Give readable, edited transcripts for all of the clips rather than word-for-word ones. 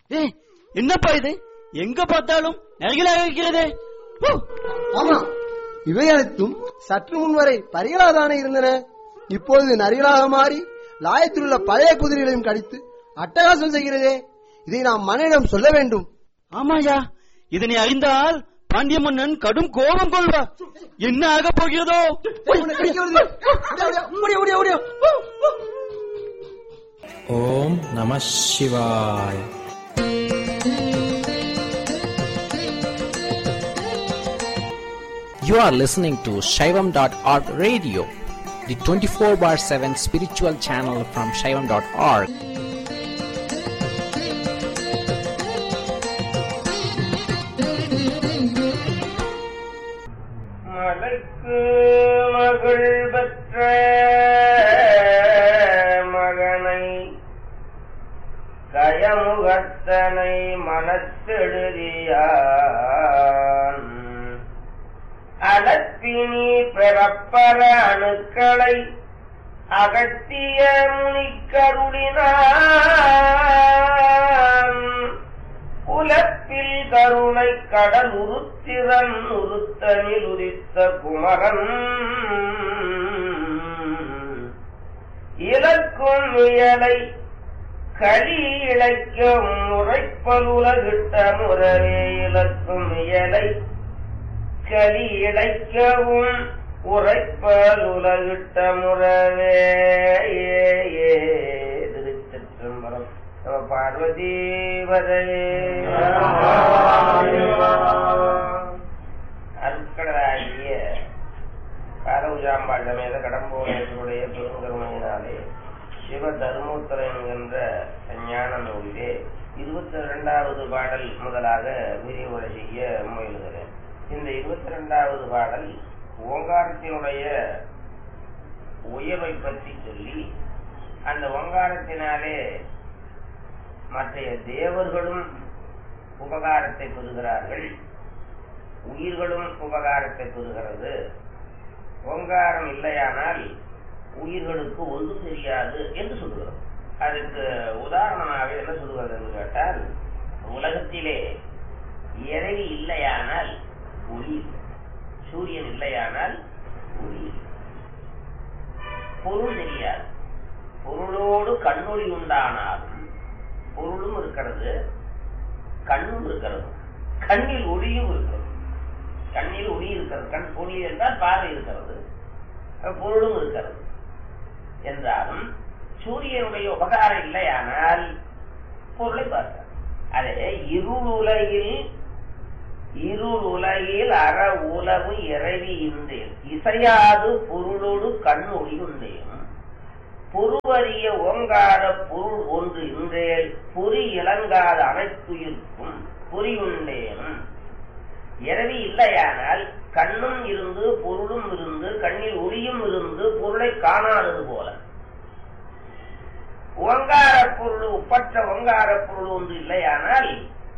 என்னப்பா இது? எங்க பார்த்தாலும் நரிகளாக இருக்கிறதே. ஆமா, இவை அனைத்தும் சற்று முன்வரை பரிகளாதானே இருந்தன. இப்பொழுது நரிகளாக மாறி லாயத்தில் உள்ள பழைய குதிரைகளையும் கடித்து அட்டகாசம் செய்கிறதே. இதை நாம் மன்னனிடம் சொல்ல வேண்டும். ஆமாயா, இதனை அறிந்தால் பாண்டிய மன்னன் கடும் கோபம் கொள்வார். என்ன ஆக போகிறதோ? ஓம் நம சிவாய். You are listening to Shaivam.org radio, the 24/7 spiritual channel from Shaivam.org. மலர்க்கு மகள் பெற்ற மகனை கயமுகத்தனை மனத்தெழுதியான் அலப்பினி பிறப்பற அணுக்களை அகத்திய முனிக்கருளினான் குலப்பில் கருணை கடல் உருத்திரன் உருத்தனில் உதித்த குமரன் இலக்கும் இயலை களி இழைக்க முறைப்பலுலகிட்ட முறவே இலக்கும் இயலை களி இழைக்கவும் உரைப்பலுலகிட்ட முறவே. திருச்சிற்றம்பலம். பார்வதீவதே. அருட்கடலாகிய காலவுஜாம்பாள் சமேத கடம்போடைய பெருங்கருணையினாலே சிவ தர்மோத்தர என்கின்ற ஞான நூலிலே 22வது பாடல் முதலாக விரிவுரை செய்ய முயலுகிறேன். இந்த 22வது பாடல் ஓங்காரத்தினுடைய உயர்வை பற்றி சொல்லி, அந்த ஓங்காரத்தினாலே மற்றைய தேவர்களும் உபகாரத்தை பெறுகிறார்கள், உயிர்களும் உபகாரத்தை பெறுகிறது. ஓங்காரம் இல்லையானால் உயிர்களுக்கு ஒன்றும் தெரியாது என்று சொல்லுகிறோம். அதுக்கு உதாரணமாக என்ன சொல்லுகிறது என்று கேட்டால், உலகத்திலே இறைவி இல்லையானால் ஒளி, சூரியன் இல்லையானால் ஒளி, பொருள் தெரியாது. பொருளோடு கண்ணொளி உண்டானாலும் பொருளும் இருக்கிறது, கண்ணும் இருக்கிறது, கண்ணில் ஒளியும் இருக்கிறது. கண்ணில் ஒளி இருக்கிறது, கண் ஒளி என்றால் பார்வை இருக்கிறது, பொருளும் இருக்கிறது என்றாலும் சூரியனுடைய உபகாரம் இல்லையானால் பொருளை பார்க்க. அதே இருள் உலகில் அற உலகு இறைவி இன்றேன் இசையாது பொருளோடு கண் ஒளி உண்டேன் பொருவறிய ஓங்கார பொருள் ஒன்று இன்றேல் பொறி இளங்காத அனைத்துயிர்க்கும் பொறியுண்டேன். இரவி இல்லையானால் கண்ணும் இருந்து பொருளும் இருந்து கண்ணில் ஒளியும் இருந்து பொருளை காணாதது போல, ஓங்கார பொருள் ஒப்பற்ற ஓங்கார பொருள் ஒன்று இல்லையானால்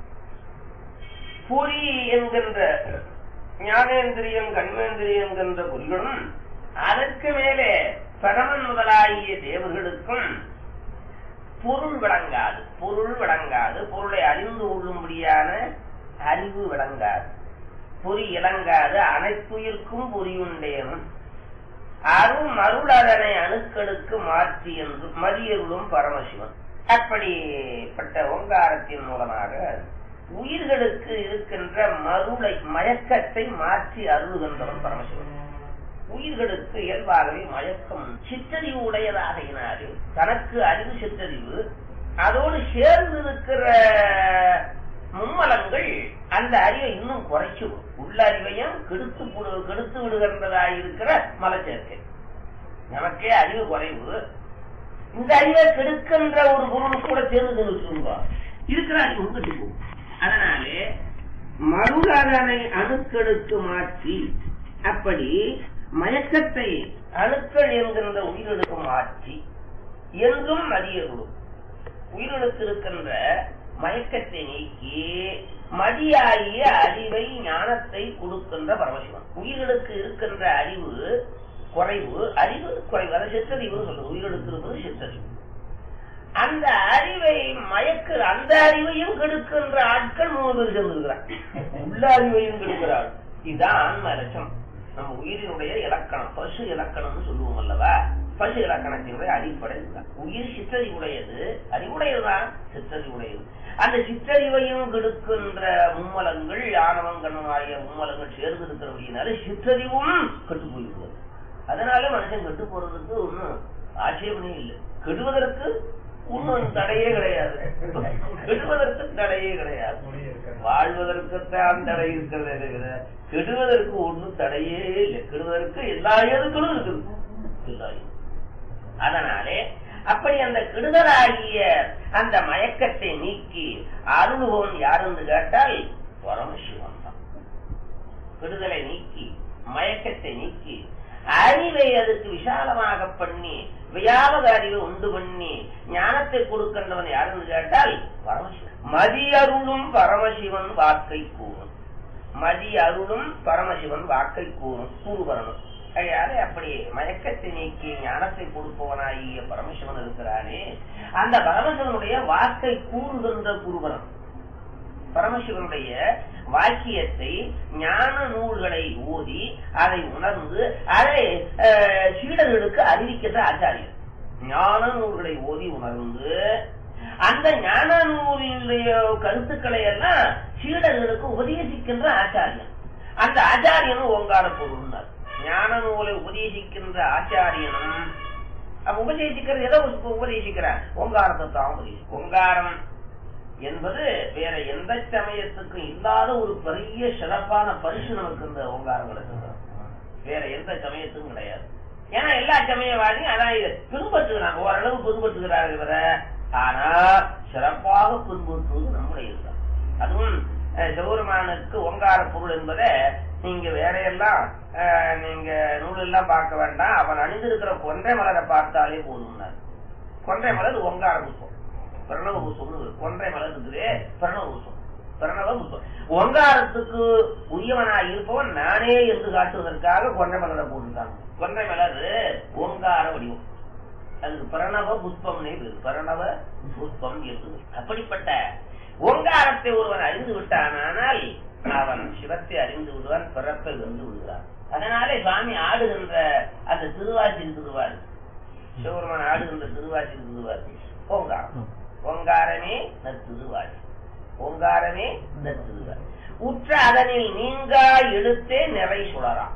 பொறி என்கின்ற ஞானேந்திரியம் கண்மேந்திரியம் என்கின்ற பொருளும் அதற்கு மேலே பரமன் முதலாகிய தேவர்களுக்கும் பொருள் விளங்காது. பொருளை அறிந்து கொள்ளும்படியான அறிவு விளங்காது, பொறி இளங்காது. அனைத்துயிர்க்கும் பொறியுண்டேனும் அருள் அதனை அணுக்களுக்கு மாற்றி என்று மதியருளும் பரமசிவன். அப்படிப்பட்ட ஓங்காரத்தின் மூலமாக உயிர்களுக்கு இருக்கின்ற மருளை மயக்கத்தை மாற்றி அருள்கின்றவன் பரமசிவன். உயிர்களுக்கு இயல்பாகவே மயக்கம் சிற்றறிவு உடையதாகினாலே தனக்கு அறிவு சிற்றறிவு, அதோடு சேர்ந்து இருக்கிற மும்மலங்கள் அந்த அறிவை இன்னும் குறைச்சு உள்ள அறிவையும் கெடுத்து விடுகின்றதாயிருக்கிற மலச்சேர்க்கை. நமக்கே அறிவு குறைவு, இந்த அறிவை கெடுக்கின்ற ஒரு பொருள் கூட சேர்ந்து இருக்கிற அறிவு உங்கட்டு போகும். அதனாலே மருளதனை அணுக்களுக்கு மாற்றி, அப்படி மயக்கத்தை அணுக்கள் என்கின்ற உயிர்களுக்கு மாற்றி என்றும் மதியருளும் உயிர்களுக்கு இருக்கின்ற மயக்கத்தை நீக்கி மதியாகிய அறிவை ஞானத்தை கொடுக்கின்ற பரமசிவன். உயிர்களுக்கு இருக்கின்ற அறிவு குறைவு, அதை சிற்றறிவு சொல்றது. உயிர்களுக்கு இருப்பது சிற்றறிவு. அந்த அறிவை அந்த அறிவையும் கெடுக்கின்ற ஆட்கள் 3 பேர் சேர்ந்திருக்கிறார். உள்ள அறிவையும் கெடுக்கிறாள். இதுதான் ஆன்ம லட்சணம். நம்ம உயிரினுடைய இலக்கணம், பசு இலக்கணம்னு சொல்லுவோம் அல்லவா? பசு இலக்கணத்தினுடைய அடிப்படை இதுதான். உயிர் சிற்றறிவுடையது, அறிவுடையதுதான் சிற்றறிவுடையது. அந்த சிற்றறிவையும் கெடுக்கின்ற மும்மலங்கள், ஆணவம் கண்ணும் ஆகிய மும்மலங்கள் சேர்ந்து இருக்கிறபடினால சிற்றறிவும் கெட்டு போய்விடுவது. அதனால மனுஷன் கெட்டு போறதுக்கு ஒன்னும் ஆட்சேபனே இல்லை. கெடுவதற்கு ஒன்னும் தடையே கிடையாது. கெடுவதற்கு தடையே கிடையாது. வாழ்வதற்குத்தான் தடை இருக்கிறதே தவிர கெடுவதற்கு ஒன்னும் தடையே இல்லை. கெடுவதற்கு எல்லா ஏதுக்களும் இருக்குது. அதனாலே அப்படி அந்த கெடுதலாகிய அந்த மயக்கத்தை நீக்கி அருள்வோன் யார் என்று கேட்டால் பரமசிவன் தான். கெடுதலை நீக்கி மயக்கத்தை நீக்கி அறிவை அதுக்கு விசாலமாக பண்ணி வியாபக அறிவை உண்டு பண்ணி ஞானத்தை கொடுக்கின்றவன் யாருன்னு கேட்டால் பரமசிவன். மதி அருளும் பரமசிவன் வாக்கை கூறும். மதி அருளும் பரமசிவன் வாக்கை கூறுவரணும். கையாலே அப்படி மயக்கத்தை நீக்கி ஞானத்தை கொடுப்பவனாகிய பரமசிவன் இருக்கிறானே, அந்த பரமசிவனுடைய வாக்கை கூறுகின்ற குருவரன். பரமசிவனுடைய வாக்கியத்தை ஞான நூல்களை ஓதி அதை உணர்ந்து அதை சீடர்களுக்கு அறிவிக்கின்ற ஆச்சாரியர். ஞான நூல்களை ஓதி உணர்ந்து அந்த ஞான நூலினுடைய கருத்துக்களை எல்லாம் சீடர்களுக்கு உபதேசிக்கின்ற ஆச்சாரியன். அந்த ஆச்சாரியனும் ஓங்கார பொருள். ஞான நூலை உபதேசிக்கின்ற ஆச்சாரியனும் உபதேசிக்கிறது எதை உபதேசிக்கிறார்? ஓங்காரத்தை தான் உபதேசிக்கும். ஓங்காரம் என்பது வேற எந்த சமயத்துக்கும் இல்லாத ஒரு பெரிய சிறப்பான பரிசு நமக்கு இந்த ஓங்காரங்களுக்கு வேற எந்த சமயத்துக்கும் கிடையாது. ஏன்னா எல்லா சமயவாதியும் அதான் பின்பற்றுகிறாங்க, ஓரளவு பின்பற்றுகிறார்கள் இவர. ஆனா சிறப்பாக பின்பற்றுவது நம்முடைய இதுதான். அதுவும் சிவபெருமானுக்கு ஓங்கார பொருள் என்பதை நீங்க வேற எல்லாம் நீங்க நூல் எல்லாம் பார்க்க வேண்டாம். அவன் அணிந்திருக்கிற கொன்றை மலரை பார்த்தாலே போதும்னார். கொன்றை மலர் ஓங்கார புஷ்பம், பிரணவ புஷ்பம். கொன்றை மலர் இருக்குது பிரணவ புஷ்பம். பிரணவ புஷ்பம் ஓங்காரத்துக்கு உரியவனாக இருப்பவன் நானே என்று காட்டுவதற்காக கொன்றை மலரை போட்டுட்டாங்க. கொன்றை மலர் ஓங்கார வடிவம், அதுக்கு பிரணவ புஷ்பம். பிரணவ புஷ்பம் என்று அப்படிப்பட்ட ஓங்காரத்தை ஒருவன் அறிந்து விட்டானால் அவன் சிவத்தை அறிந்து விடுவான், பிறப்பை வென்று விடுவான். அதனாலே சுவாமி ஆடுகின்ற அந்த திருவாச்சி திருவாரு, சிவபெருமான் ஆடுகின்ற திருவாச்சி திருவாரு ஓங்காரம். ஓங்காரமே நற்திருவாச்சி, ஓங்காரமே நற்திருவாச்சி. உற்ற அதனில் நீங்கா எடுத்தே நிறை சுடராம்.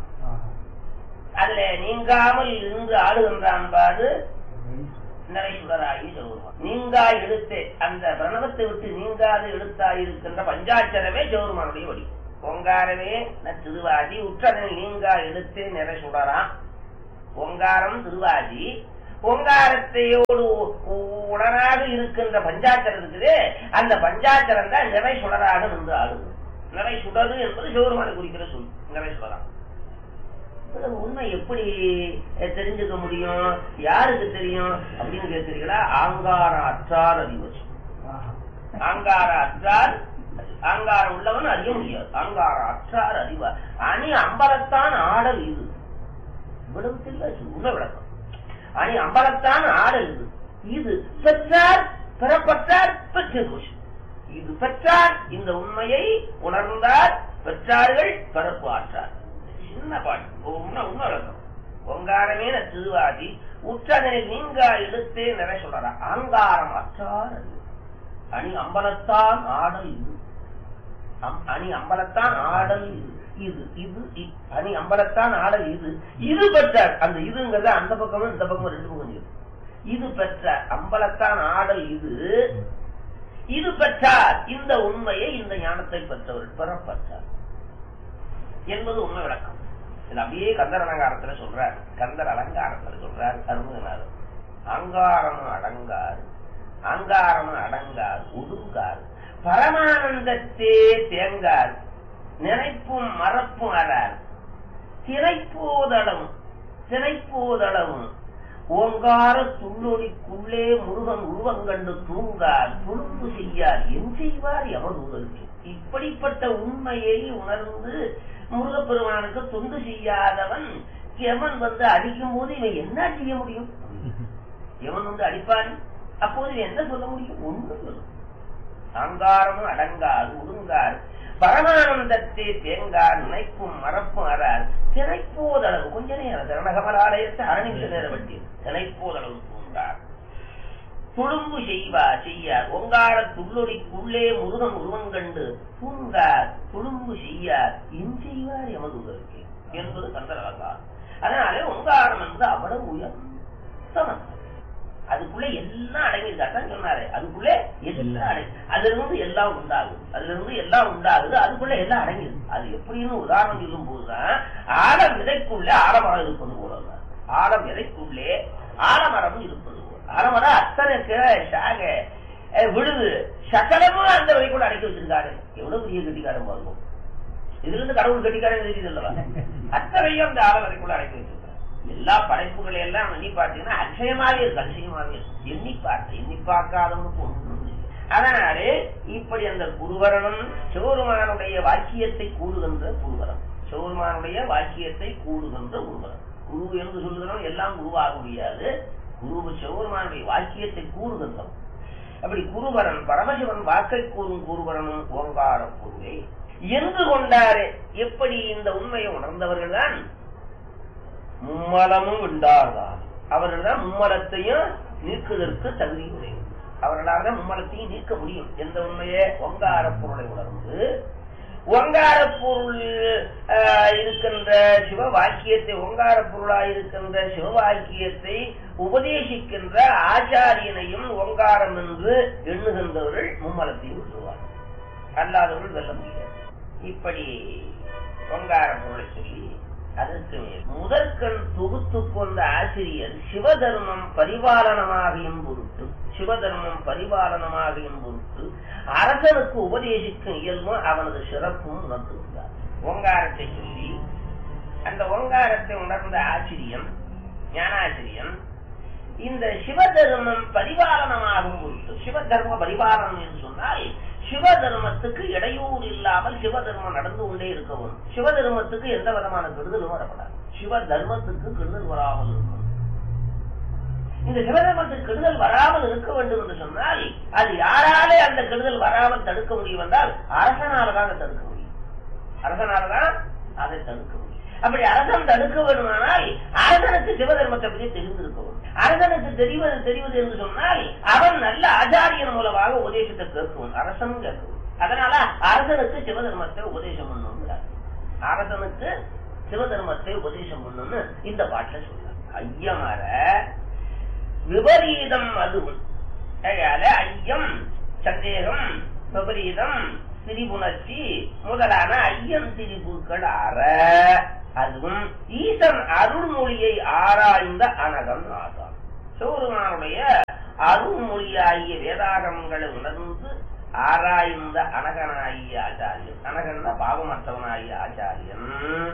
அதுல நீங்காமல் இருந்து ஆடுகின்றான் பாடு நிறை சுடராகி சிவபெருமான். நீங்கா எழுத்தே அந்த பிரணவத்தை விட்டு நீங்காத எழுத்தாயிருக்கின்ற பஞ்சாட்சரமே சிவபெருமானுடைய வடி. ஓங்காரமே திருவாதி. உற்றதனில் நீங்கா எழுத்தே நிறை சுடராம். ஓங்காரம் திருவாதி. ஓங்காரத்தையோடு உடனாக இருக்கின்ற பஞ்சாட்சரம் இருக்குது. அந்த பஞ்சாட்சரம் தான் நிறை சுடராக நின்று ஆடுது. நிறை சுடரு என்பது சிவபெருமானை குறிக்கிற சொல். நிறை சுடரா உண்மை எப்படி தெரிஞ்சுக்க முடியும்? யாருக்கு தெரியும் அப்படின்னு கேட்கிறீங்களா? ஆங்கார அற்றார் அறிவது. ஆங்கார அற்றார், ஆங்காரம் உள்ளவன் அறிய முடியாது. ஆங்கார அற்றார் அறிவார். அணி அம்பலத்தான் ஆடல் இது. இவ்வளவு தெரியல உண்மை விளக்கம். அணி அம்பலத்தான் ஆடல் இது. இது பெற்றார் பெறப்பட்டார் பெற்று. இது பெற்றார், இந்த உண்மையை உணர்ந்தார், பெற்றார்கள், பிறப்பு ஆற்றார். சின்ன பாட்டு உண்மை விளக்கம். ஓங்காரமே திருவாதி. உற்றதனில் நீங்கா எடுத்தே நிறை சொல்றா. ஆங்காரம் அற்றார் அணி அம்பலத்தான் ஆடல் இது. அணி அம்பலத்தான் ஆடல் இது. இது அணி அம்பலத்தான் ஆடல் இது. இது பெற்றார். அந்த இதுங்கிறது அந்த பக்கமும் இந்த பக்கமும் ரெண்டு பக்கம். இது பெற்றார் அம்பலத்தான் ஆடல் இது. இது பெற்றார் இந்த உண்மையை, இந்த ஞானத்தை பெற்றவர்கள் பெறப்பட்டார் என்பது உண்மை விளக்கம். இது அப்படியே கந்தர் அலங்காரத்துல சொல்றார். கந்தர் அலங்காரத்துல சொல்றார் அருணநாதர். அங்காரம் அடங்கார், அங்காரம் அடங்கார், ஒடுங்கார், பரமானந்தத்தே தேங்கார், நினைப்பும் மறப்பும் அறார், திரைப்போதளவும் திரைப்போதளவும் ஓங்கார துள்ளொடிக்குள்ளே முருகன் உருவங்கண்டு தூங்கார், துணும்பு செய்யார், என் செய்வார் எமதூதற்கு. இப்படிப்பட்ட உண்மையை உணர்ந்து முருகப்பெருமானுக்கு தொண்டு செய்யாதவன் எவன் வந்து அடிக்கும் போது இவன் என்ன செய்ய முடியும்? எவன் வந்து அடிப்பான்? அப்போது என்ன சொல்ல முடியும்? ஒன்றும் சொல்லும். அங்காரமும் அடங்காது ஒடுங்கார் பரமானந்தத்தை தேங்கார் நினைப்பும் மறப்பும் அறார் திணைப்போதளவு கொஞ்ச நேரம் தரணகமலாலயத்தை அரணிமிஷ நேரம் வட்டி திணைப்போதளவு தூண்டார் துளும்பு செய்யார் ஒங்கார துள்ளொடிக்குள்ளே முருகன் உருவங்கண்டு பூங்கார் துளும்பு செய்யார் என் செய்வார் எமதுவருக்கு என்பது கந்தரகங்கார். அதனாலே ஒங்காரம் என்று அவ்வளவு உயர்ந்த அதுக்குள்ளே எல்லாம் அடங்கியிருக்காதான் சொன்னாரு. அதுக்குள்ளே எல்லாம் அடங்கி அதுல இருந்து எல்லாம் உண்டாகுது. அதுக்குள்ள எல்லாம் அடங்கிது. அது எப்படின்னு உதாரணம் சொல்லும் போதுதான் ஆலம் விதைக்குள்ளே ஆலமரம் இருப்பது போல ஆலம் விதைக்குள்ளே ஆலமரம் இருப்பது போல ஆலமரம் அத்தனை சாக விழுது சகலமும் அந்த விதைக்குள்ள அடக்கி வச்சிருக்காரு. எவ்வளவு பெரிய கட்டிக்காரன் பாருங்க. இதுல இருந்து கடவுள் கட்டிக்காரன் தெரியுது அல்லவா? அத்தனையும் அந்த ஆலம் விதைக்குள்ள அடக்கி வச்சிருக்காரு. எல்லா படைப்புகளை எல்லாம் எண்ணி பார்த்தீங்கன்னா அட்சயமாவே இருக்கு. அதிசயமாவே இருக்கு. எண்ணி பார்க்காதவனுக்கு ஒன்றும். அதனாலே இப்படி அந்த குருவரனும் சிவபெருமானுடைய வாக்கியத்தை கூடுகின்ற குருவரம், சிவபெருமானுடைய வாக்கியத்தை கூடுகின்ற குருவரம். குரு என்று சொல்லுகிறோம் எல்லாம் குருவாக முடியாது. குரு சிவபெருமானுடைய வாக்கியத்தை கூறுகின்றோம். அப்படி குருவரன் பரமசிவன் வாக்கை கூறும் குருவரனும் ஓங்கார குருவே என்று கொண்டாரு. எப்படி இந்த உண்மையை உணர்ந்தவர்கள் தான் மும்மலமும் உண்டார்கள். அவர்கள் தான் மும்மலத்தையும் நீக்குவதற்கு தகுதி உடையவர். அவர்களால் தான் மும்மலத்தையும் நீக்க முடியும். எந்த உண்மையே ஓங்கார பொருளை உணர்ந்து ஓங்கார பொருள் இருக்கின்ற சிவ வாக்கியத்தை ஓங்கார பொருளாய் இருக்கின்ற சிவ வாக்கியத்தை உபதேசிக்கின்ற ஆச்சாரியனையும் ஓங்காரம் என்று எண்ணுகின்றவர்கள் மும்மலத்தையும் விட்டுவார். அல்லாதவர்கள் வெல்ல முடியாது. இப்படி ஓங்கார பொருளை சொல்லி அதற்கு முதற்கண் தொகுத்து கொண்ட ஆசிரியர் சிவதர்மம் பரிபாலனமாகியும் பொருட்டு அரசனுக்கு உபதேசிக்கும் இயல்பும் அவனது சிறப்பும் உணர்த்துகிறார். ஓங்காரத்தை சொல்லி அந்த ஓங்காரத்தை உணர்ந்த ஆசிரியன் ஞானாசிரியன் இந்த சிவதர்மம் பரிபாலனமாகும் பொருட்டு, சிவதர்ம பரிபாலனம் என்று சொன்னால் சிவதர்மத்துக்கு இடையூறு இல்லாமல் சிவதர்மம் நடந்து கொண்டே இருக்கவும், சிவதர்மத்துக்கு எந்த விதமான கெடுதலும் வரப்படாது. சிவதர்மத்துக்கு கெடுதல் வராமல் இருக்கும். இந்த சிவதர்மத்துக்கு கெடுதல் வராமல் இருக்க வேண்டும் என்று சொன்னால் அது யாராலே அந்த கெடுதல் வராமல் தடுக்க முடியும் என்றால் அரசனால்தான் அதை தடுக்க முடியும். அதை தடுக்க முடியும். அப்படி அரசன் தடுக்க வேண்டுமானால் அரசனுக்கு சிவதர்மத்தை பற்றி தெரிந்திருக்கவும், அரசனுக்கு தெரிவது என்று சொன்னால் அவன் நல்ல ஆச்சாரியன் மூலமாக உபதேசத்தை கேட்கவும், அரசன் கேட்கவும். அதனால அரசனுக்கு சிவதர்மத்தை உபதேசம் பண்ணுங்கிறார். அரசனுக்கு சிவதர்மத்தை உபதேசம் பண்ணுன்னு இந்த பாட்டுல சொல்றார். ஐயமர விபரீதம் அதுவும் ஐயம் சந்தேகம் விபரீதம் திரிபுணர்ச்சி முதலான ஐயம் திரிபுக்கள் அற அதுவும் ஈசன் அருள்மொழியை ஆராய்ந்த அனகம் ஆசான். சிவபெருமானுடைய அருள்மொழியாகிய வேதாகமங்களை உணர்ந்து ஆராய்ந்த அனகனாகிய ஆச்சாரியன், அனகன்னா பாவமற்றவனாகிய ஆச்சாரியன்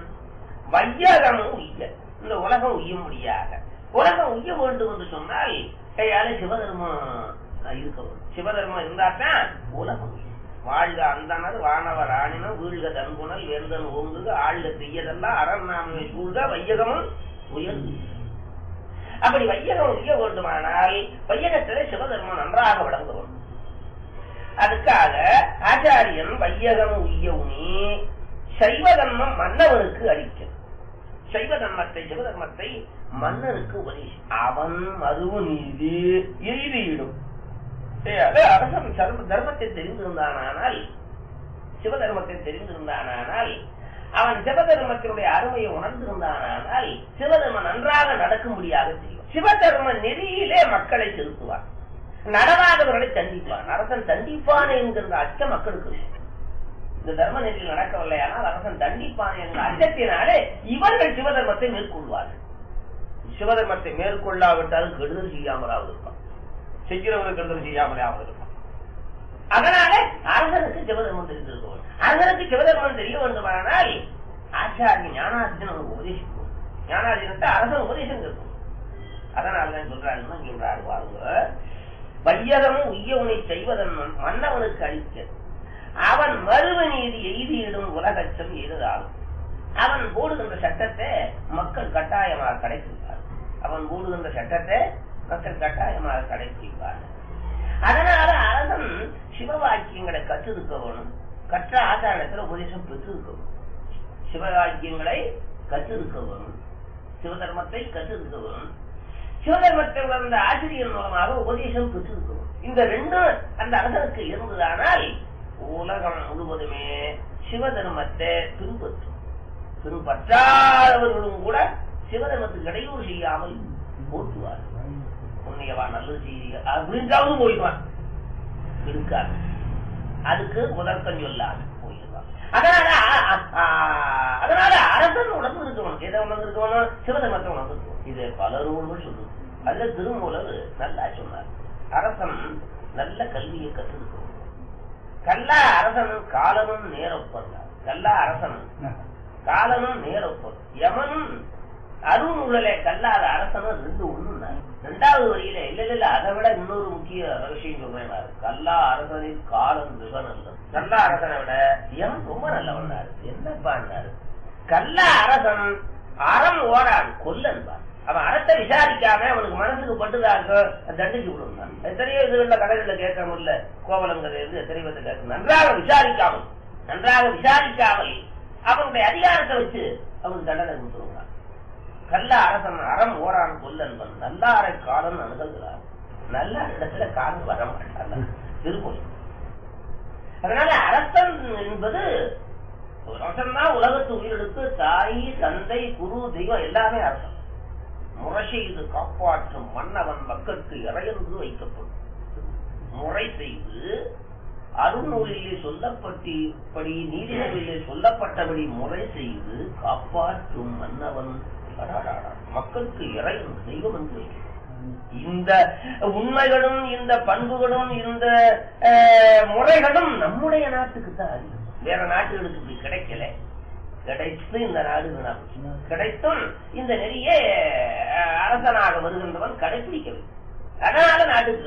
வையகமும் உய்ய, இந்த உலகம் உய்யும்படியாக, உலகம் உய்ய வேண்டும் என்று சொன்னால் கையால சிவதர்மம் இருக்க வேண்டும். சிவதர்மம் இருந்தாத்தான் உலகம் வாழ்க அந்தனர் வானவர் ஆணினம் வீழ்க தன்புணல் வேந்தன் ஓங்குக ஆழ்க செய்யதெல்லாம் அறநாமே சூழ்க வையகமும் உயர்ந்து. அப்படி வையகம் உய்ய வேண்டுமானால் வையகத்திலே சிவதர்மம் நன்றாக விளங்க வேண்டும். அதுக்காக ஆச்சாரியன் வையகம் உய்ய உனி சைவதர்மம் மன்னவனுக்கு அளிக்கும். சைவதர்மத்தை சிவதர்மத்தை மன்னருக்கு உபதேசி அவன் மருவு நீதி எய்தியிடும். அரசன் தர்மத்தை தெரிந்திருந்தானால் சிவதர்மத்தை தெரிந்திருந்தானால் அவன் சிவதர்மத்தினுடைய அருமையை உணர்ந்திருந்தானால் சிவதர்மம் நன்றாக நடக்கும்படியாக செய்வான். சிவதர்ம நெறியிலே மக்களை செலுத்துவான், நடவாதவர்களை தண்டிப்பான். அரசன் தண்டிப்பான் என்கிற அச்சம் மக்களுக்கு. இந்த தர்ம நெறியில் நடக்கவில்லையானால் அரசன் தண்டிப்பான் என்கிற அச்சத்தினாலே இவர்கள் சிவதர்மத்தை மேற்கொள்வார்கள். சிவதர்மத்தை மேற்கொள்ளாவிட்டாலும் கெடுதல் செய்யாமலாவது இருப்பான், செய்கிறவர்கள் கெடுதல் செய்யாமலாவது இருப்பான். அதனால அரசனுக்கு சிவதர்மம் தெரிந்திருக்கும். அரசனுக்கு சிவதர்மம் தெரிய வேண்டுமானால் ஆச்சாரிய ஞானாசிரியன் அவனுக்கு உபதேசிக்கும். ஞானாசிரியன் அரசன் உபதேசம் இருக்கும். அதனாலதான் சொல்றாரு பாருங்க, வையகமும் உய்யவனை செய்வதன் மன்னவனுக்கு அளிக்க அவன் மருவ நீதி எய்தியிடும் உலகச்சம் எதிராகும். அவன் போடுகின்ற சட்டத்தை மக்கள் கட்டாயமாக கடைபிடிப்பார். அவன் போடுகின்ற சட்டத்தை மக்கள் கட்டாயமாக கடைபிடிப்பார்கள். அதனால அரசன் சிவவாக்கியங்களை கற்றிருக்க வேணும். கற்ற ஆச்சாரத்துல உபதேசம் பெற்றிருக்க வேணும். சிவவாக்கியங்களை கற்றிருக்க வேணும். சிவதர்மத்தை கற்றிருக்க வேணும். சிவதர்மத்தை வந்த ஆசிரியர் மூலமாக உபதேசம் பெற்றிருக்க வேணும். இந்த ரெண்டும் அந்த அரசனுக்கு இருந்ததானால் உலகம் முழுவதுமே சிவதர்மத்தை பின்பற்றாதவர்களும் கூட சிவதர்மத்துக்கு இடையூறு செய்யாமல் போட்டுவார். புண்ணியவா நல்லது செய்ய அப்படின்றாவது போயிடுவான். இருக்காது. அதுக்கு முதற்கண் சொல்லாது போயிடுவான். அதனால அரசன் உணர்ந்து இருக்கணும். எதை உணர்ந்து இருக்கணும்? சிவதர்மத்தை உணர்ந்து இருக்கணும். இது பல நூல்கள் சொல்லுது. அதுல திருமூலர் நல்லா சொன்னார். அரசன் நல்ல கல்வியை கற்றிருக்கணும். கல்லா அரசனும் காலனும் நேரப்பொருள். கல்லா அரசனும் காலனும் நேரப்பொருள். யமனும் அருணுழலே கல்லாத அரசனும் ரெண்டு ஒண்ணு. ரெண்டாவது வரியில இல்ல அதை விட இன்னொரு முக்கிய விஷயம் சொல்றேன். கல்லா அரசனின் காலம் மிக நல்லது. கல்லா அரசனை விட யமன் ரொம்ப நல்லவன்னாரு. என்னப்பாரு? கல்லா அரசன் அறம் ஓடான் கொல்லன்பான். அவன் அறத்தை விசாரிக்காம அவனுக்கு மனசுக்கு பட்டுதாக தண்டிச்சு விடுவான். எத்தனையோ இதுல கடைகள்ல கேட்க முடியல. கோவலங்கிறது எத்தனையோ கேட்க நன்றாக விசாரிக்காமல் அவனுடைய அதிகாரத்தை வச்சு அவனுக்கு தண்டனை கொடுத்துருவான். கல்ல அரசன் அறம் ஓரான் கொல்லன்பன் நல்லாரை காலம் அணுகுகிறார். நல்ல இடத்துல காலம் வர மாட்டாங்க திருப்பூர். அதனால அரசன் என்பது அரசன் தான் உலகத்து உயிரெடுத்து தாய் தந்தை குரு தெய்வம் எல்லாமே அரசன். முறை செய்து காப்பாற்றும் மன்னவன் மக்களுக்கு இறையென்று வைக்கப்படும். முறை செய்து அருநூலிலே சொல்லப்பட்டபடி நீதிநூலிலே சொல்லப்பட்டபடி முறை செய்து காப்பாற்றும் மன்னவன் மக்களுக்கு இறைவன் தெய்வம் என்று. இந்த உண்மைகளும் இந்த பண்புகளும் இந்த முறைகளும் நம்முடைய நாட்டுக்கு தான். வேற நாட்டுகளுக்கு இப்படி கிடைக்கல. கிடைத்து இந்த நாடு கிடைத்தும் இந்த நெறிய அரசனாக வருகின்றவன் கடைபிடிக்கவில்லை. அதனால நாட்டுக்கு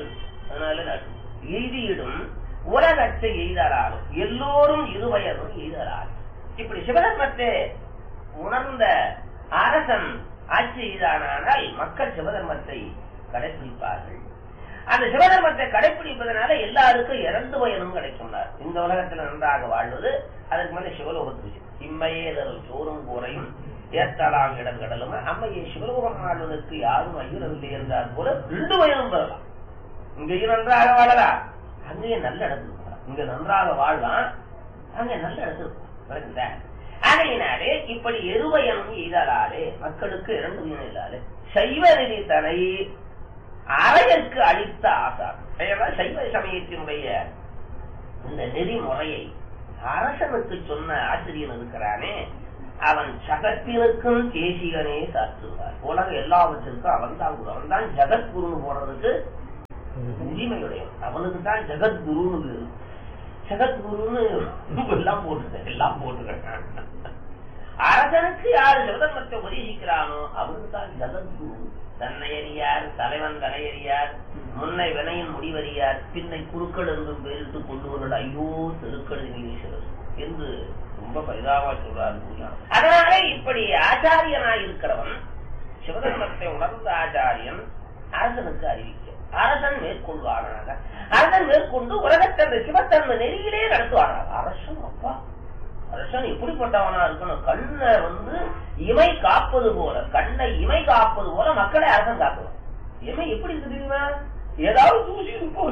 எய்தியிடும் உலகத்தை எய்தலாலும் எல்லோரும் இருவயரும் எய்தலாலும். இப்படி சிவதர்மத்தை உணர்ந்த அரசன் ஆட்சி செய்தானால் மக்கள் சிவதர்மத்தை கடைபிடிப்பார்கள். அந்த சிவதர்மத்தை கடைபிடிப்பதனால எல்லாருக்கும் 2 பயனும் கிடைக்கும்னார். இந்த உலகத்தில் நன்றாக வாழ்வது, அதற்கு மேல சிவலோகத்துக்கு இம்மையே சோறும் கூரையும் ஏற்றலாம் இடங்கடலும் அம்மையை சிவலோகம் வாழ்வதற்கு யாரும் ஐயுறவில்லை என்றால் போல 2 பயனும் பெறலாம். இங்கேயும் நன்றாக வாழலாம், அங்கேயே நல்ல இடத்துக்கு போகலாம். இங்க நன்றாக வாழ்வான், அங்க நல்ல இடத்துக்கு போகலாம். அதையினாலே இப்படி எருவயனும் எய்தலாலே மக்களுக்கு 2 பயனும் இல்லாது சைவ நெறி தனை அறையற்கு அளித்த ஆசார். சைவ சமயத்தினுடைய இந்த நெறிமுறையை அரசனுக்கு சொன்ன ஆசிரியன் இருக்கிறானே, அவன் ஜகத்தினுக்கும் தேசிகனே சாற்றுவார். உலக எல்லாவற்றிற்கும் அவன் தான் குரு. அவன் தான் ஜகத்குருன்னு போடுறதுக்கு உரிமையுடையவன். அவனுக்கு தான் ஜகத்குருன்னு. ஜகத்குருன்னு எல்லாம் போட்டுக்கிறேன். அரசனுக்கு யாரு சிவதர்மத்தை உபதேசிக்கிறானோ அவனுக்கு தான் ஜகத்குரு. தன்னை அறியார் தலைவன் தலையறியார், முன்னை வினையின் முடிவறியார், பின்னை குறுக்கள் என்றும் பேரிட்டு கொண்டு ஐயோ தெருக்கள் என்று ரொம்ப பரிதாபா சொல்றார். அதனால இப்படி ஆச்சாரியனாய் இருக்கிறவன், சிவதர்மத்தை உணர்ந்த ஆச்சாரியன் அரசனுக்கு அறிவிக்க, அரசன் மேற்கொள்வானாக. அரசன் மேற்கொண்டு உலகத்தந்த சிவத்தன்மை நெறியிலே நடத்துவானாக. அரசன் அப்பா அரசன் எப்படிப்பட்டவனா இருக்கணும்? கண்ணை இமை காப்பது போல, கண்ணை இமை காப்பது போல மக்களை அரசன் காக்குவான். இமை எப்படி இருக்கு தெரியுமா? ஏதாவது தூசி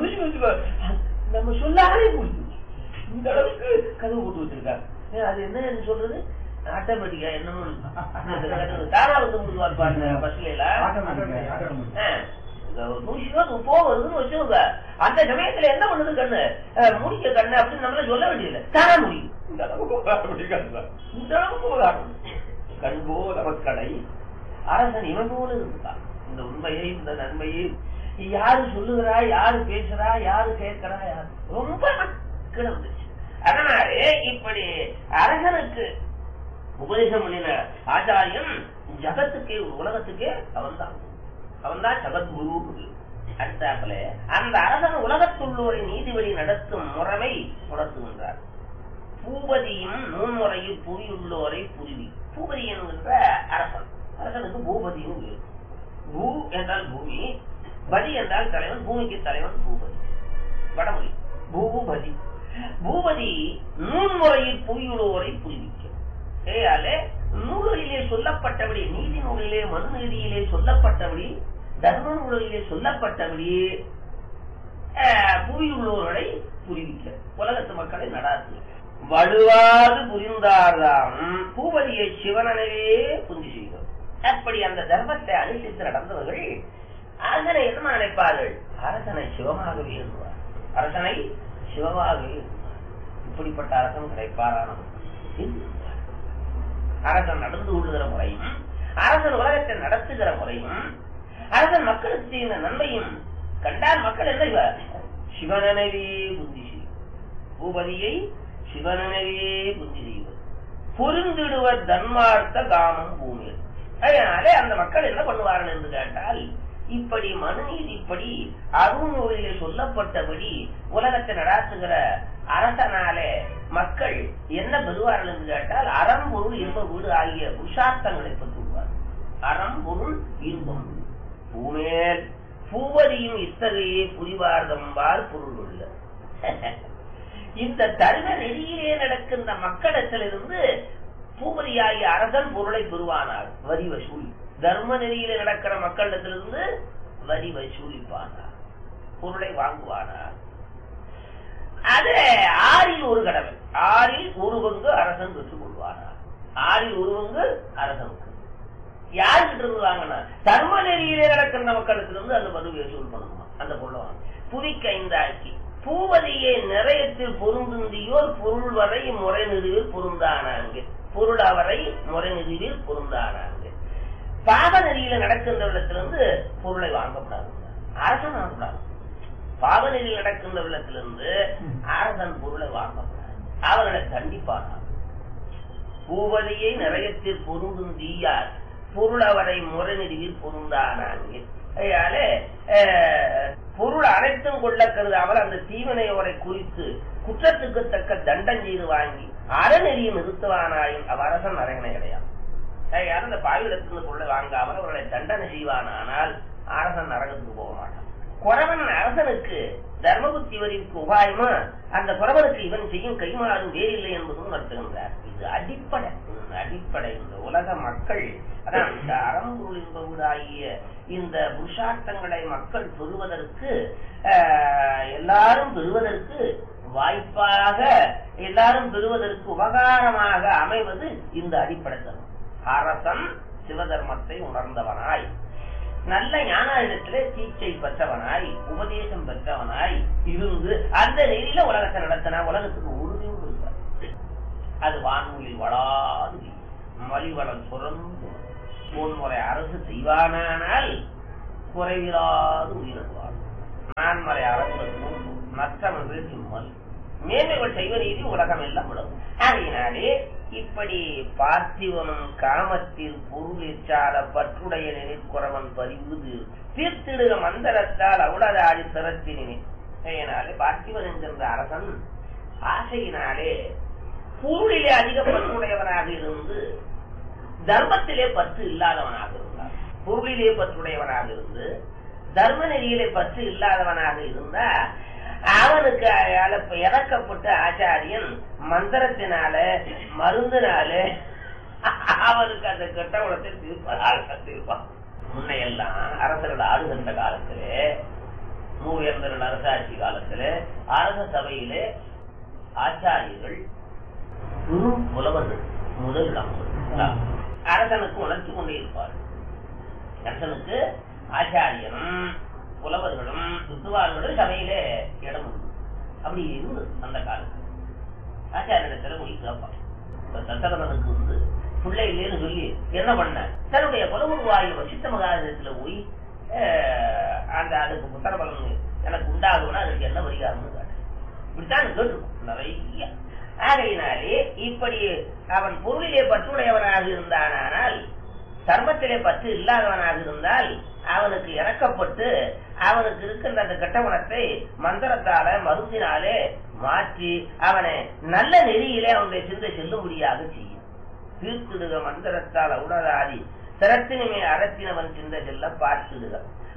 நம்ம சொல்லாலே புரியும். இந்த அளவுக்கு கதவு போட்டு வச்சிருக்காங்க. அது என்ன சொல்றது? ஆட்டோமேட்டிக்கா என்னமோ தானா முடிவார் பாருங்க. பஸ்ல போகுதுன்னு வச்சுக்கோங்க. அந்த சமயத்துல என்ன பண்ணுது கண்ணு? முடிக்க கண்ணு அப்படின்னு நம்மள சொல்ல வேண்டியதில்லை, தானா முடியும். இந்த அளவுக்கு கண்போல் அவக்கடை அரசன் இவன் போல இருந்தான். இந்த உண்மையை இந்த நன்மையை யாரு சொல்லுகிறா, யாரு பேசுறா, யாரு கேட்கிறா, யாரு ரொம்ப மக்கள் வந்துச்சு. அதனாலே இப்படி அரசனுக்கு உபதேசம் பண்ணின ஆச்சாரியன் ஜகத்துக்கே உலகத்துக்கே அவன்தான் ஜகத்குரு. அடுத்தாப்புல அந்த அரசன் உலகத்துள்ளோரை நீதிபதி நடத்தும் முறைமை உணர்த்துகின்றார். பூபதியும் நூன்முறையில் புவியுள்ளோரை புரிவி. பூபதி என்கின்ற அரசன், அரசனுக்கு பூபதியும். பூ என்றால் பூமி, பதி என்றால் தலைவன், பூமிக்கு தலைவன் பூபதி. வடமொழி பூபதி. பூபதி நூன்முறையில் புவியுள்ளோரை புரிவிக்கும். ஏயாலே நூலிலே சொல்லப்பட்டபடி, நீதி நூலிலே, மனு நீதியிலே சொல்லப்பட்டபடி, தர்ம நூலிலே சொல்லப்பட்டபடி புவியுள்ளோரை புரிவிக்க, உலகத்து மக்களை நடாத்து. வலுவாது புரிந்தார்தாம் பூபதியை சிவனனவே புந்தி செய்வோம். அப்படி அந்த தர்மத்தை அனுசரித்து நடந்தவர்கள் அரசனை என்ன நினைப்பார்கள்? அரசனை சிவமாகவே எழுதுவார். அரசனை சிவமாகவே எழுதுவார். இப்படிப்பட்ட அரசன் கிடைப்பாரான அரசன் நடந்து கொள்ளுகிற முறையும், அரசன் உலகத்தை நடத்துகிற முறையும், அரசன் மக்களுக்கு செய்கிற நன்மையும் கண்டால் மக்கள் என்ன சிவனனவே புத்தி செய்யும். பூபதியை சிவனனவே புத்தி செய்வது. பொருந்திடுவர் தன்மார்த்த காமம் பூமியில். அதனாலே அந்த மக்கள் என்ன பண்ணுவார்கள் என்று கேட்டால், இப்படி மனுநீதிப்படி அருள்நூலிலே சொல்லப்பட்டபடி உலகத்தை நடாத்துகிற அரசனாலே மக்கள் என்ன பெறுவார்கள் என்று கேட்டால், அறம் பொருள் இன்ப வீடு ஆகிய புருஷார்த்தங்களை பெற்றுள்ளார். அறம் பொருள் இன்பம் பூமேல் பூவதியும் இத்தகையே புரிவார்தம்பால் பொருள் உள்ள. இந்த தர்ம நெறியிலே நடக்கின்ற மக்களிடத்திலிருந்து பூபதியாகிய அரசன் பொருளை பெறுவானார். வரி வசூலி. தர்ம நெறியிலே நடக்கிற மக்களிடத்திலிருந்து வரி வசூலிப்பானார், பொருளை வாங்குவானார். அது ஆறில் ஒரு கடமை. ஆறில் ஒரு பங்கு அரசன் பெற்றுக் கொள்வானார். ஆறில் ஒரு பங்கு அரசனுக்கு. யாருக்கிட்ட இருந்து வாங்கினா? தர்ம நெறியிலே நடக்கின்ற மக்களிடத்திலிருந்து அந்த வரி வசூல் பண்ணணுமா, அந்த பொருளை வாங்க. புதிக்கு 5 ஆக்கி பூவதியை நிறையத்தில் பொருந்தியோர் பொருள் வரை முறை நிறுவில் பொருந்தானாங்க. பொருள் அவரை முறை நிறுவில் பொருந்தானாங்க. பாவ நெறியில நடக்கின்ற இடத்திலிருந்து பொருளை வாங்கப்படாது, அரசன் வாங்கப்படாது. பாவ நெறியில் நடக்கின்ற இடத்திலிருந்து அரசன் பொருளை வாங்கப்படாது, அவர்களை கண்டிப்பானார். பூவதியை நிறையத்தில் பொருந்தும் தீயார் பொருள் அவரை முறை நிறுவில் பொருந்தானாங்க. அதனாலே பொருள் அனைத்தும் கொள்ள கருதாமல் அந்த தீவினையோரை குறித்து குற்றத்துக்கு தக்க தண்டம் செய்து வாங்கி அறநெறியை நிறுத்துவானாயின் அரசன் அரசனை கிடையாது. அந்த பாவிடத்திலிருந்து பொருளை வாங்காமல் அவர்களை தண்டனை செய்வானால் அரசன் நரகத்துக்கு போக மாட்டான். குறவன் அரசனுக்கு தர்மபுத்தி வரிக்கு உபாயமா அந்த குறவனுக்கு இவன் செய்யும் கைமாறும் வேறில்லை என்பதும் நடத்துகின்றார். இது அடிப்படை. இந்த உலக மக்கள் அதான் இந்த அறம்பொருள் என்பதாகிய இந்த புருஷார்த்தங்களை மக்கள் பெறுவதற்கு, எல்லாரும் பெறுவதற்கு வாய்ப்பாக, எல்லாரும் பெறுவதற்கு உபகாரமாக அமைவது இந்த அடிப்படை தர்மம். அரசன் சிவதர்மத்தை உணர்ந்தவனாய், நல்ல ஞானத்திலே தீட்சை பெற்றவனாய், உபதேசம் பெற்றவனாய் இருந்து அந்த நெறியில உலகத்தை நடத்தினா உலகத்துக்கு உறுதியும் இருக்கார். அது வான்மொழியில் வளாது மலிவளம் சுரந்து போன்முறை அரசு செய்வானால் குறைவிலாது உயிரிழவார். நான்மறை அரசு மற்றவர்கள் சும்மல் மேன்மைகள் செய்வ நீதி உலகம் எல்லாம் விடும். ஆகையினாலே இப்படி பார்த்திவனும் காமத்தில் பொருளிச்சால பற்றுடைய நினைக்குறவன் பறிவுது தீர்த்திடுக மந்திரத்தால் அவுளதாடி திறத்தினே. அதனாலே பார்த்திவன் என்கின்ற அரசன் ஆசையினாலே பொருளிலே அதிக பற்றுடையவனாக இருந்து தர்மத்திலே பற்று இல்லாதவனாக இருந்தார். பொருளிலே பற்றுடையவனாக இருந்து தர்ம நெறியிலே பற்று இல்லாதவனாக இருந்தா அவனுக்கு இறக்கப்பட்ட ஆச்சாரியன் மந்திரத்தினால மருந்தினால அவனுக்கு அந்த கெட்ட குணத்தை தீர்ப்பான். முன்னையெல்லாம் அரசர்கள் ஆளுகின்ற காலத்திலே, மூவேந்தர்கள் அரசாட்சி காலத்திலே அரச சபையிலே ஆச்சாரியர்கள் பெரும் புலவர்கள் முதலிடம் அரசனுக்கு உணர்ச்சி கொண்டே இருப்பார்கள். அரசனுக்கு ஆச்சாரியனும் புலவர்களும் வித்துவார்களும் சபையிலே இடம் உண்டு. அப்படி இருந்து அந்த காலத்தில் ஆச்சாரியத்தில் போய் கேட்பான். தசரதனுக்கு பிள்ளை இல்லைன்னு சொல்லி என்ன பண்ண, தன்னுடைய புலமுருவாய வசித்த மகாதத்துல போய் அந்த அதுக்கு புத்தர பலன் எனக்கு உண்டாகும்னா அதுக்கு என்ன வரிகாரம்னு கேட்டேன். இப்படித்தான் கேட்டுருக்கும் நிறைய. ஆகையினாலே இப்படி அவன் பொருளிலே பற்றுடையவனாக இருந்தானால், தர்மத்திலே பற்று இல்லாதவனாக இருந்தால் அவனுக்கு இறக்கப்பட்டு அவனுக்கு இருக்கின்ற அந்த கட்டவனத்தை மந்திரத்தால மருந்தினாலே மாற்றி அவனை நல்ல நெறியிலே அவனுடைய சிந்தை செல்லும்படியாக செய்யும். தீர்த்திடுக மந்திரத்தால் உடலாதி சிரத்தினுமே அறத்தினவன் சிந்தை செல்ல பார்த்திடுக.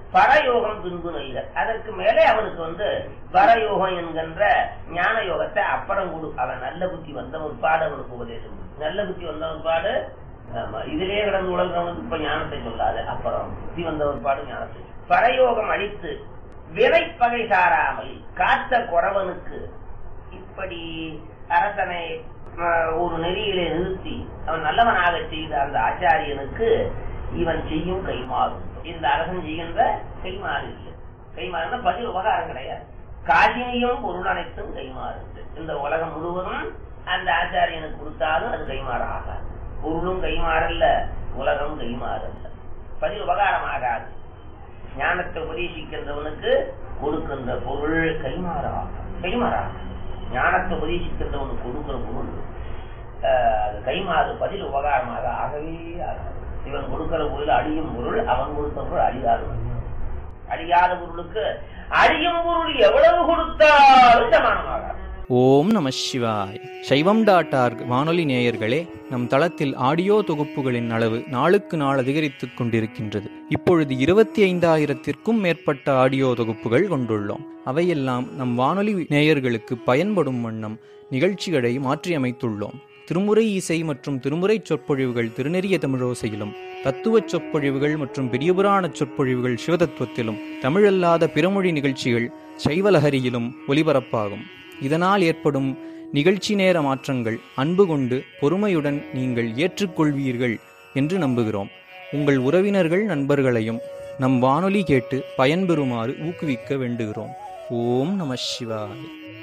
பரயோகம் பின்பு நல்க. அதற்கு மேலே அவனுக்கு பரயோகம் என்கின்ற ஞான யோகத்தை அப்புறம் கொடு. அவன் நல்ல புத்தி வந்த ஒரு பாடு அவனுக்கு உபதேசம். நல்ல புத்தி வந்த ஒரு பாடு இதிலே கிடந்து உலகவனுக்கு இப்ப ஞானத்தை சொல்லாது. அப்புறம் புத்தி வந்த ஒரு பாடு ஞானத்தை. பரயோகம் அழித்து வினைப்பகை சாராமல் காத்த குறவனுக்கு இப்படி அரசனை ஒரு நெறியிலே நிறுத்தி அவன் நல்லவனாக செய்த அந்த ஆச்சாரியனுக்கு இவன் செய்யும் கைமாறு. இந்த அரசன் செய்கின்ற கைமாறு இல்லை. கைமாறுனா பதில் உபகாரம் கிடையாது. காசினியும் பொருள் அனைத்தும் கைமாறு. இந்த உலகம் முழுவதும் அந்த ஆச்சாரியனுக்கு கொடுத்தாலும் அது கைமாறு ஆகாது. பொருளும் கைமாறல்ல, உலகம் கைமாறல்ல, பதில் உபகாரம் ஆகாது. ஞானத்தை உபதேசிக்கின்றவனுக்கு கொடுக்கின்ற பொருள் கைமாறாக. ஞானத்தை உபதேசிக்கின்றவனுக்கு கொடுக்கிற பொருள் அது கைமாறு, பதில் உபகாரமாக ஆகவே ஆகாது. இவன் கொடுக்கிற பொருள் அழியும் பொருள், அவன் கொடுத்த பொருள் அழியாத அழியாத பொருளுக்கு அழியும் பொருள் எவ்வளவு கொடுத்தாலும் சமானமாக. ஓம் நம சிவாய். சைவம்.org வானொலி நேயர்களே, நம் தளத்தில் ஆடியோ தொகுப்புகளின் அளவு நாளுக்கு நாள் அதிகரித்துக் கொண்டிருக்கின்றது. இப்பொழுது 25,000த்திற்கும் மேற்பட்ட ஆடியோ தொகுப்புகள் கொண்டுள்ளோம். அவையெல்லாம் நம் வானொலி நேயர்களுக்கு பயன்படும் வண்ணம் நிகழ்ச்சிகளை மாற்றியமைத்துள்ளோம். திருமுறை இசை மற்றும் திருமுறை சொற்பொழிவுகள் திருநெறிய தமிழோசையிலும், தத்துவச் சொற்பொழிவுகள் மற்றும் பெரியபுராண சொற்பொழிவுகள் சிவதத்துவத்திலும், தமிழல்லாத பிறமொழி நிகழ்ச்சிகள் சைவலஹரியிலும் ஒலிபரப்பாகும். இதனால் ஏற்படும் நிகழ்ச்சி நேர மாற்றங்கள் அன்பு கொண்டு பொறுமையுடன் நீங்கள் ஏற்றுக்கொள்வீர்கள் என்று நம்புகிறோம். உங்கள் உறவினர்கள் நண்பர்களையும் நம் வானொலி கேட்டு பயன்பெறுமாறு ஊக்குவிக்க வேண்டுகிறோம். ஓம் நம சிவாய.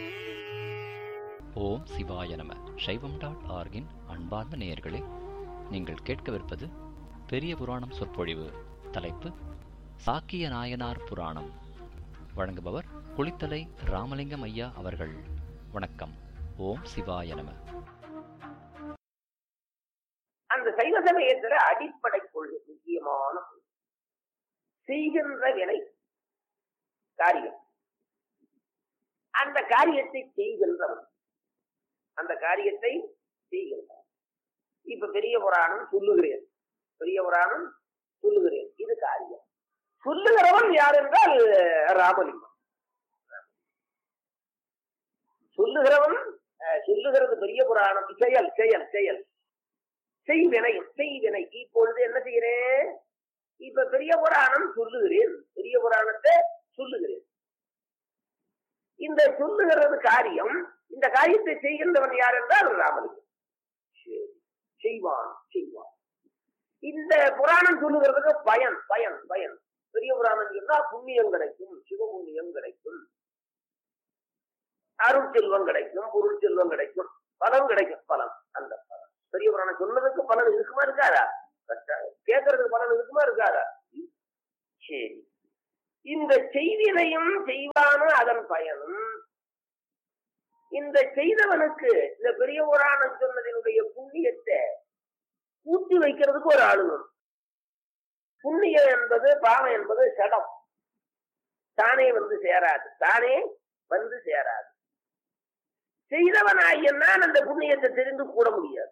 ஓம் சிவாய நம. சைவம்.org அன்பார்ந்த நேயர்களே, நீங்கள் கேட்கவிருப்பது பெரிய புராணம் சொற்பொழிவு. தலைப்பு சாக்கிய நாயனார் புராணம். வழங்குபவர் குளித்தலை ராமலிங்கம் ஐயா அவர்கள். வணக்கம். ஓம் சிவாய நம. அந்த சைவ சமயத்துல அடிப்படை கொள்கை முக்கியமான செய்கின்ற வினை காரியம். அந்த காரியத்தை செய்கின்றவன், அந்த காரியத்தை செய்கின்றவன். இப்ப பெரிய புராணம் சொல்லுகிறேன், இது காரியம். சொல்லுகிறவன் யார் என்றால் ராமலிங்கம். சொல்லுகிறது பெரிய புராணம். செயல் செய்வினை. இப்பொழுது என்ன செய்கிறேன்? இப்ப பெரிய புராணம் சொல்லுகிறேன், பெரிய புராணத்தை சொல்லுகிறேன். இந்த சொல்லுகிறது காரியம். இந்த காரியத்தை செய்கின்றவன் யார் என்றால் ராமலிங்கம். செய்வான். இந்த புராணம் சொல்லுகிறதுக்கு பயன். பெரிய புராணம் சொன்னா புண்ணியம் கிடைக்கும், சிவபுண்ணியம் கிடைக்கும், அருள் செல்வம் கிடைக்கும், பொருள் செல்வம் கிடைக்கும், பலன் கிடைக்கும். அந்த பலன் பெரிய புராணம் சொன்னதுக்கு பலன் இருக்குமா இருக்காதா? கேட்கறதுக்கு பலன் இருக்குமா இருக்காதா? சரி. இந்த செய்தினையும் செய்வானு அதன் பயனும். இந்த செய்தவனுக்கு இந்த பெரிய புராணம் சொன்னதனுடைய புண்ணியத்தை கூட்டி வைக்கிறதுக்கு ஒரு ஆளுநர். புண்ணியம் என்பது பாவம் என்பது சடம், தானே வந்து சேராது. செய்தவனாகியனால் அந்த புண்ணியத்தை தெரிந்து கூட முடியாது.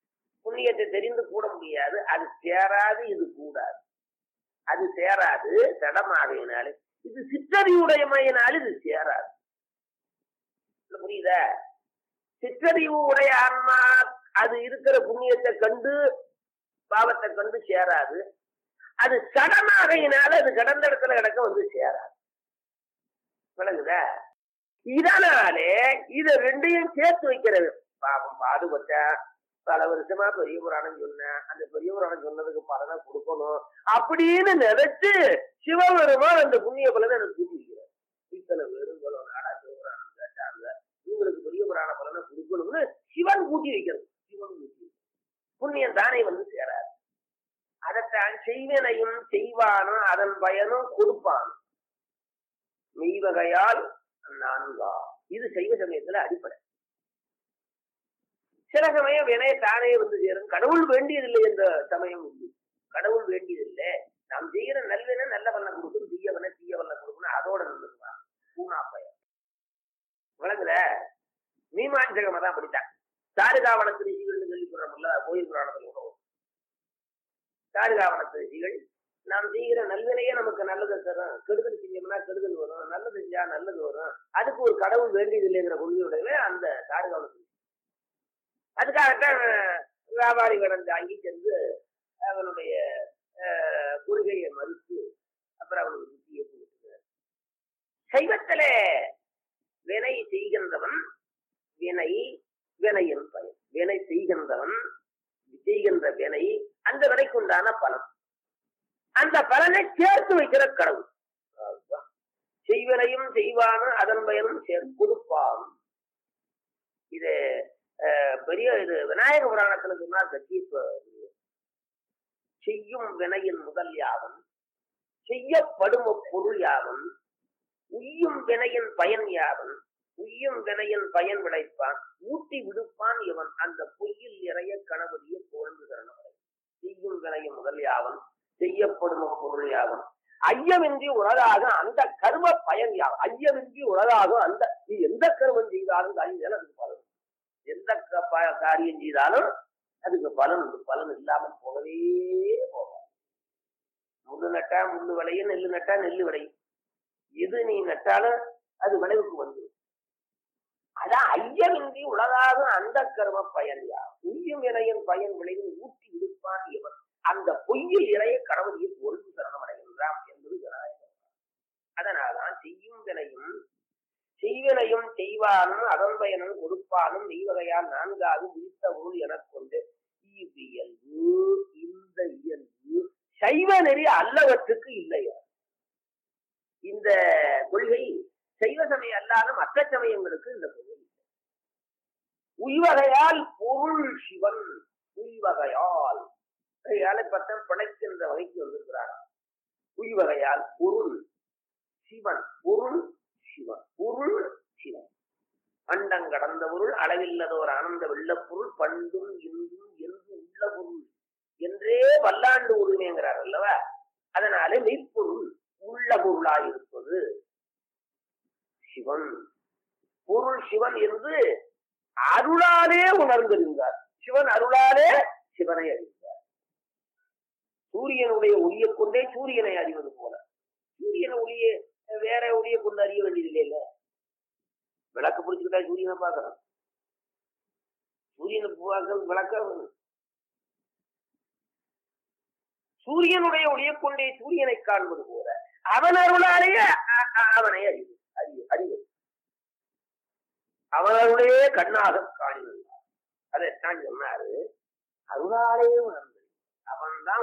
அது சேராது, இது கூடாது. அது சேராது சடமாகையினாலே. இது சிற்றறிவுடையமையினால் இது சேராது. புரியுதா? சிற்றறிவு உடைய ஆன்மா அது இருக்கிற புண்ணியத்தை கண்டு பாவத்தை கண்டு சேராது. அது சடமாகையினால அது கடந்த இடத்துல கிடக்க வந்து சேராது. விளங்குதா? இதனாலே இத ரெண்டையும் சேர்த்து வைக்கிறது. பாவம் பாடுபட்ட பல வருஷமா பெரிய புராணம் சொன்னேன், அந்த பெரிய புராணம் சொன்னதுக்கு பலனை கொடுக்கணும் அப்படின்னு நினைச்சு சிவபெருமான் அந்த புண்ணிய பலனை எனக்கு கூட்டி வைக்கிறார். இத்தனை பேருங்களோ நாடா சிவபுராணம் கேட்டாங்க, உங்களுக்கு பெரிய புராண பலனை கொடுக்கணும்னு சிவன் கூட்டி வைக்கிறது. புண்ணியம் தானே வந்து சேராது. அதைத்தான் செய்வினையும் செய்வானும் அதன் பயனும் கொடுப்பான் மெய்வகையால் நான்கா. இது சைவ சமயத்துல அடிப்படை. சில சமயம் வினை தானே வந்து சேரும். கடவுள் வேண்டியதில்லை என்ற சமயம் உண்டு. கடவுள் வேண்டியதில்லை, நாம் செய்கிற நல்லவினை நல்ல பலனை கொடுக்கும், தீயவனை தீய பலனை கொடுக்கணும். அதோட நின்றுக்குவான் பூனா பயம். விளங்குல? மீமாஞ்சகம் தான் படித்தான். தாருகாவனத்து ரிஷிகள்னு சொல்லி சொல்றோம்ல, கோயில் புராணத்தில் உணவு. தாருகாவனத்து ரிஷிகள் நாம் செய்கிற நல்வினையே நமக்கு நல்லது தரும். கெடுதல் செஞ்சோம்னா கெடுதல் வரும், நல்லது செஞ்சா நல்லது வரும். அதுக்கு ஒரு கடவுள் வேண்டியது இல்லைங்கிற கொள்கையுடனே அந்த தாறுகாவல். அதுக்காகத்தான் வியாபாரி கடன் தாங்கி சென்று அவனுடைய கொள்கையை மறுத்து அப்புறம் அவனுக்கு புத்தியை கொடுத்துக்கிறார். சைவத்தில வினை செய்கின்றவன் வினையின் பயன். வினை செய்கின்றவன் செய்கின்ற வினை, அந்த வினைக்குண்டான பலன், அந்த பலனை சேர்த்து வைக்கிற கடவுள். செய்வனையும் செய்வானும் அதன் பயனும் கொடுப்பான். இது பெரிய இது விநாயக புராணத்துல சொன்னார். செய்யும் வினையின் முதல் யாவன், செய்யப்படும் பொருள் யாவன், உய்யும் வினையின் பயன் யாவன், உய்யும் வினையின் பயன் விளைப்பான், ஊட்டி விடுப்பான் இவன் அந்த பொய்யில் இறைய கணபதியை புகழ்ந்து தரணும். செய்யும் வினையின் முதல் யாவன், செய்யப்படும் பொருள் யாவன், ஐயமின்றி உலகாக அந்த கர்ம பயன் யாவன். ஐயமின்றி உலகாக அந்த நீ எந்த கர்மம் செய்தாலும் அதுக்கு பலன், எந்த காரியம் செய்தாலும் அதுக்கு பலன் உண்டு. பலன் இல்லாமல் போகவே போகாது. முள்ளு நட்டா முள்ளு விளையும், நெல்லு நட்டா நெல்லு விளையும். எது நீ நட்டாலும் அது விளைவுக்கு வந்து. அதான் ஐயமின்றி உலகாக அந்த கர்ம பயன் யாவன், உய்யும் இறையின் பயன் விளையும் ஊட்டி விடுப்பான் இவன் அந்த பொய்யில் இறைய கடவுளையை ஒழுங்கு சரணம் அடைகின்றான் என்பது ஜனநாயகம். அதனால்தான் செய்யும் வினையும் செய்வினையும் செய்வானும் அதன் பயனும் கொடுப்பானும் நெய்வகையால் நான்காவது விழித்த பொருள் எனக் கொண்டு இவ்வியல்பு இந்த இயல்பு சைவ நெறி அல்லவற்றுக்கு இல்லையா. இந்த கொள்கை சைவ சமயம் அல்லாத மற்ற சமயங்களுக்கு இந்த கொள்கை இல்லை. உய்வகையால் பொருள் சிவன், உய்வகையால் பட்டம் படைக்கின்ற வகைக்கு வந்திருக்கிறாரா. உய்வகையால் பொருள் சிவன், பொருள் சிவன், பொருள் சிவன், அண்டம் கடந்த பொருள், அளவில்லதோர் ஆனந்த வெள்ளப்பொருள், பண்டும் இன்றும் என்று உள்ள பொருள் என்றே பல்லாண்டு உரிமைங்கிறார் அல்லவா. அதனால மெய்ப்பொருள் உள்ள பொருளாயிருப்பது சிவன். பொருள் சிவன் என்று அருளாலே உணர்ந்திருந்தார். சிவன் அருளாலே சிவனை அறிந்தார். சூரியனுடைய ஒளியை கொண்டே சூரியனை அறிவது போல சூரியனை ஒளியை வேற ஒளியை கொண்டு அறிய வேண்டியது இல்லை. விளக்கு பிடிச்சுக்கிட்டா சூரியனை பார்க்கணும், சூரியனை விளக்க. சூரியனுடைய ஒளியை கொண்டே சூரியனை காண்பது போல அவன் அருளாலேயே அவனை அறிவது, அவனுடைய கண்ணாக காணினார். அதைத்தான் சொன்னாரு. அருளாலே உணர்ந்து அவன்தான்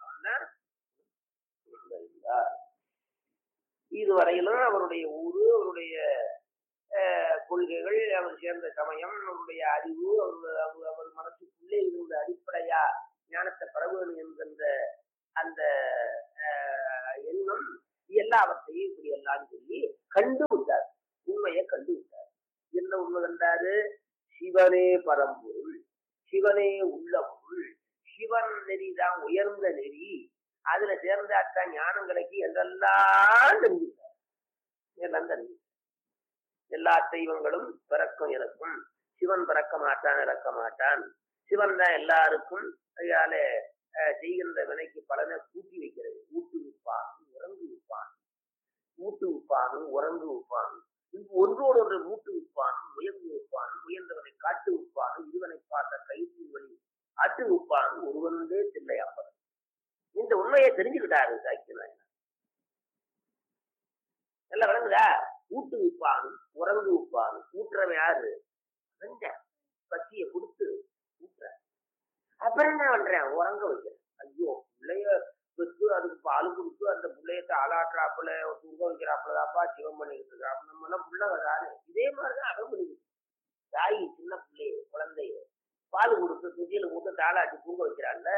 உணர்ந்தார். இதுவரையிலும் அவருடைய ஊரு, அவருடைய கொள்கைகள், அவர் சேர்ந்த சமயம், அவருடைய அறிவு, அவர் மனசுக்குள்ளே இருந்த அடிப்படையா ஞானத்தை பெற வேண்டும் என்கின்ற அந்த எண்ணம் எல்லாவற்றையும் இப்படி எல்லாம் சொல்லி கண்டு விட்டார். உண்மையை கண்டு விட்டார். என்ன உண்மை கண்டாரு? சிவனே பரம்பொருள், சிவனே உள்ள பொருள், சிவன் நெறிதான் உயர்ந்த நெறி, அதுல சேர்ந்தாத்தான் ஞானம் கிடைக்கும் என்றெல்லாம் தெரிஞ்சுட்டார். எல்லாம் தெரிஞ்சு எல்லா தெய்வங்களும் பிறக்கும் இறக்கும், சிவன் பிறக்க மாட்டான் இறக்க மாட்டான், சிவன் தான் எல்லாருக்கும் அதனால செய்கின்ற வினைக்கு பலனை கூட்டி வைக்கிறது. ஊட்டு விற்பானும் உறங்கு விற்பான், ஊட்டு விற்பானும் உறங்கு விற்பானும், ஒன்றோடு ஒன்று மூட்டு விற்பானும் உயர்ந்து விற்பானும், உயர்ந்தவனை காட்டு விற்பானும், இருவனை பார்த்த கைத்து வழி அட்டு விற்பானும் ஒருவனுடைய தில்லையாப்பன். இந்த உண்மையை தெரிஞ்சுக்கிட்டாரு சாக்கியநாயனார். நல்லா விளங்குதா? ஊட்டு விற்பானும் உறங்கு விற்பானும். ஊட்டுறவன் யாரு? பசிய கொடுத்து ஊட்டுற. அப்புறம் என்ன பண்றேன்? உறங்க வைக்கிறேன். ஐயோ, பிள்ளைய பெற்று அதுக்கு பால் கொடுத்து அந்த பிள்ளையத்தை ஆளாட்டுறாப்புல தூங்க வைக்கிறாப்புலதாப்பா சிவம் பண்ணிக்கிட்டு இருக்கான். நம்ம எல்லாம் பிள்ளை வராது. இதே மாதிரிதான் அகம் பண்ணிக்கிட்டு தாய் சின்ன பிள்ளைய குழந்தைய பால் கொடுத்து துஜியில போட்டு தாளாட்டி தூங்க வைக்கிறாள்ல,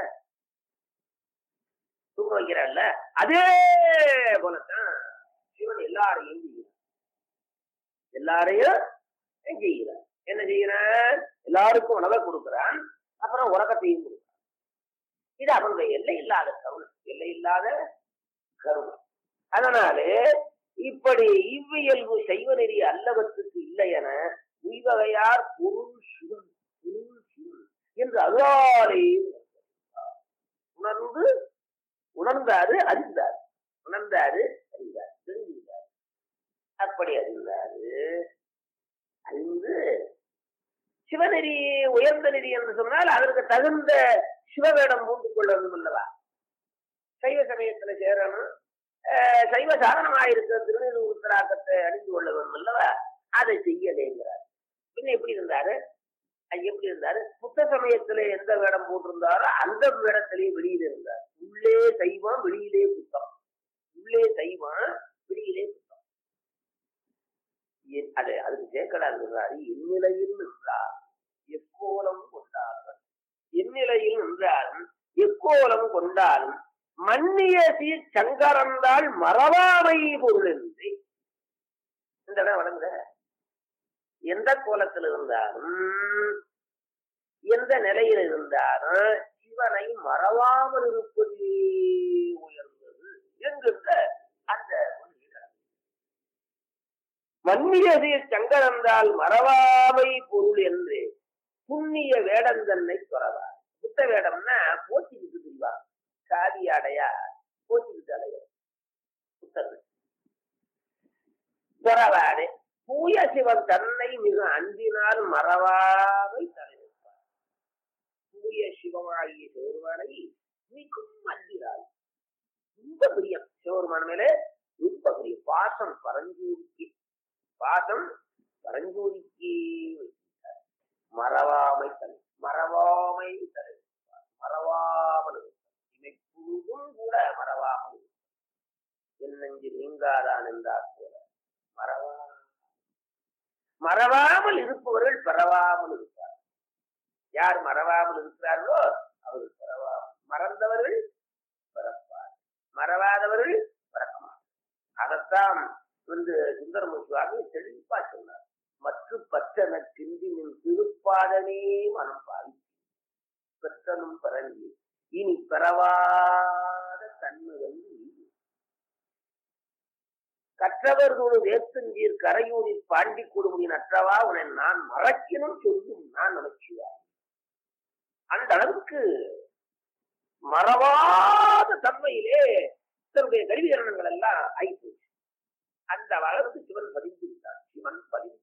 தூங்க வைக்கிறாள்ல, அதே போலத்தான் சிவன் எல்லாரையும் செய்கிறான். எல்லாரையும் செய்கிறான். என்ன செய்கிறான்? எல்லாருக்கும் உணவை கொடுக்கிறான், அப்புறம் உறக்கத்தையும் கொடுக்கிறான். இது அவனுடைய எல்லை இல்லாத கருணை, எல்லை இல்லாத கருணை. அதனாலே இப்படி இவ்வியல்பு சைவ நெறி அல்லவற்றுக்கு இல்லை என உய்வகையார் பொருள் சிவன், பொருள் சிவன் என்று அருளாலே உணர்ந்தாரு அறிந்தார், உணர்ந்தாரு அறிந்தார், தெரிஞ்சுட்டார். அப்படி அறிந்தாரு. அறிந்து சிவநெறி உயர்ந்த நெறி என்று சொன்னால் அதற்கு தகுந்த சிவவேடம் பூண்டு கொள்ள வேண்டும் அல்லவா? சைவ சமயத்துல சேரணும், சைவ சாதனமாயிருக்கிற திருநீர் உத்தராக்கத்தை அணிந்து கொள்ள வேண்டும் அல்லவா? அதை செய்யலேங்கிறார். பின்ன எப்படி இருந்தாரு? எப்படி இருந்தாரு? புத்த சமயத்துல எந்த வேடம் போட்டிருந்தாரோ அந்த வேடத்திலேயே வெளியில இருந்தார். உள்ளே சைவம் வெளியிலே புத்தம், உள்ளே சைவம் வெளியிலே புத்தம். அதுக்கு சேர்க்கடா இருக்கிறாரு. எந்நிலையில் நின்றார் எக்கோலம் கொண்டார்கள், எந்நிலையில் நின்றாலும் எக்கோலம் கொண்டாலும் மன்னிய சீர் சங்கரந்தால் மறவாமை பொருள் என்று இந்த இடம் வளர்ந்த எந்த கோலத்தில் இருந்தாலும் எந்த நிலையில் இருந்தாலும் சிவனை மறவாமல் இருப்பது உயர்ந்தது என்கின்ற அந்த மன்னியதே சங்கரந்தால் மறவாமை பொருள் என்று புண்ணிய வேடம் தன்னை துறவார். புத்த வேடம்னா போச்சிக்கிட்டு தெரிவாங்க, காவி ஆடையா போச்சிக்கிட்டு அலைய புத்தர்கள் துறவாடு. தூய சிவன் தன்னை மிக அன்பினால் மறவாமை தலைநிற்பார். தூய சிவமாகிய சிவருமானை மிகவும் அன்பினால் ரொம்ப பிரியம், சிவருமான மேலே ரொம்ப பிரியம். பாசம் பரஞ்சூரிக்கு, பாசம் பரஞ்சூரிக்கு மறவாமை தலை, மறவாமை தலை, மறவாமல் இமைப்பும் கூட மறவாமல் என் நெஞ்சு நீங்காதான் என்றார் போல மறவாமல் இருப்பவர்கள் பரவாமல் இருப்பார். யார் மறவாமல் இருக்கிறார்களோ அவர்கள் பரவாமல், மறந்தவர்கள் பரப்பார், மறவாதவர்கள் பறக்கமாட்டார். அதைத்தான் சுந்தரமூர்த்தி தெளிப்பா சொன்னார். மற்ற பற்றன கிந்தினின் திருப்பாதனே மனம் பாவி பெற்றனும் பரங்கி இனி பெறவாத தன்மை வந்து கற்றவர்களோடு வேத்தஞ்சீர் கரையூரில் பாண்டி கொடுமுடியின் அற்றவா உன்னை நான் மறக்கினும் சொல்லும் நான் நமச்சிவாய். அந்த அளவுக்கு மறவாத தன்மையிலே தன்னுடைய கருவிகரணங்கள் எல்லாம் ஆயிப்போச்சு. அந்த அளவுக்கு சிவன் பதிந்து விட்டார். சிவன் பதிந்து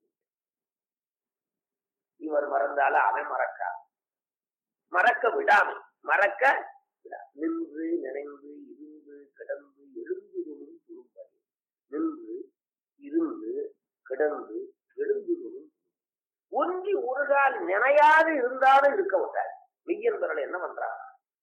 இவர் மறந்தால அவன் மறக்க விடாமல் மறக்க நின்று நினைந்து இருந்து கிடந்து எழுந்துடும் குறும்படி, நின்று இருந்து கிடந்து எழுந்துடும் ஒன்றி ஒரு கால் நினையாது இருந்தாலும் இருக்க விட்டார். மெய்யன்பர்கள் என்ன பண்றாங்க?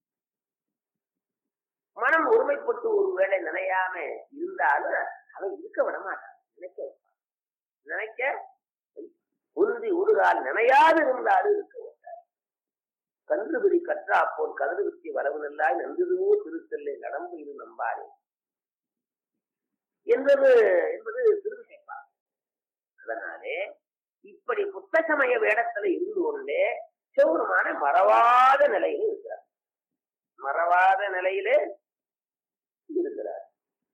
மனம் ஒருமைப்பட்டு ஒரு வேளை நினையாம இருந்தாலும் அவன் இருக்க விட மாட்டான், நினைக்க வைப்பான். நினைக்க ஒன்றி ஒரு கால் நினையாது இருந்தாலும் இருக்க விட்டார். கன்றுபிடி கற்றா போல் கதறு வித்திய வரவு நல்லாய் நன்றுதுவோ திருத்தல்லை நடம்பு இது நம்பாரே என்பது திருவிசைப்பார். அதனாலே இப்படி புத்த சமய வேடத்துல இருந்து கொண்டே சிவருமான மறவாத நிலையில இருக்கிறார். மறவாத நிலையிலே இருக்கிறார்.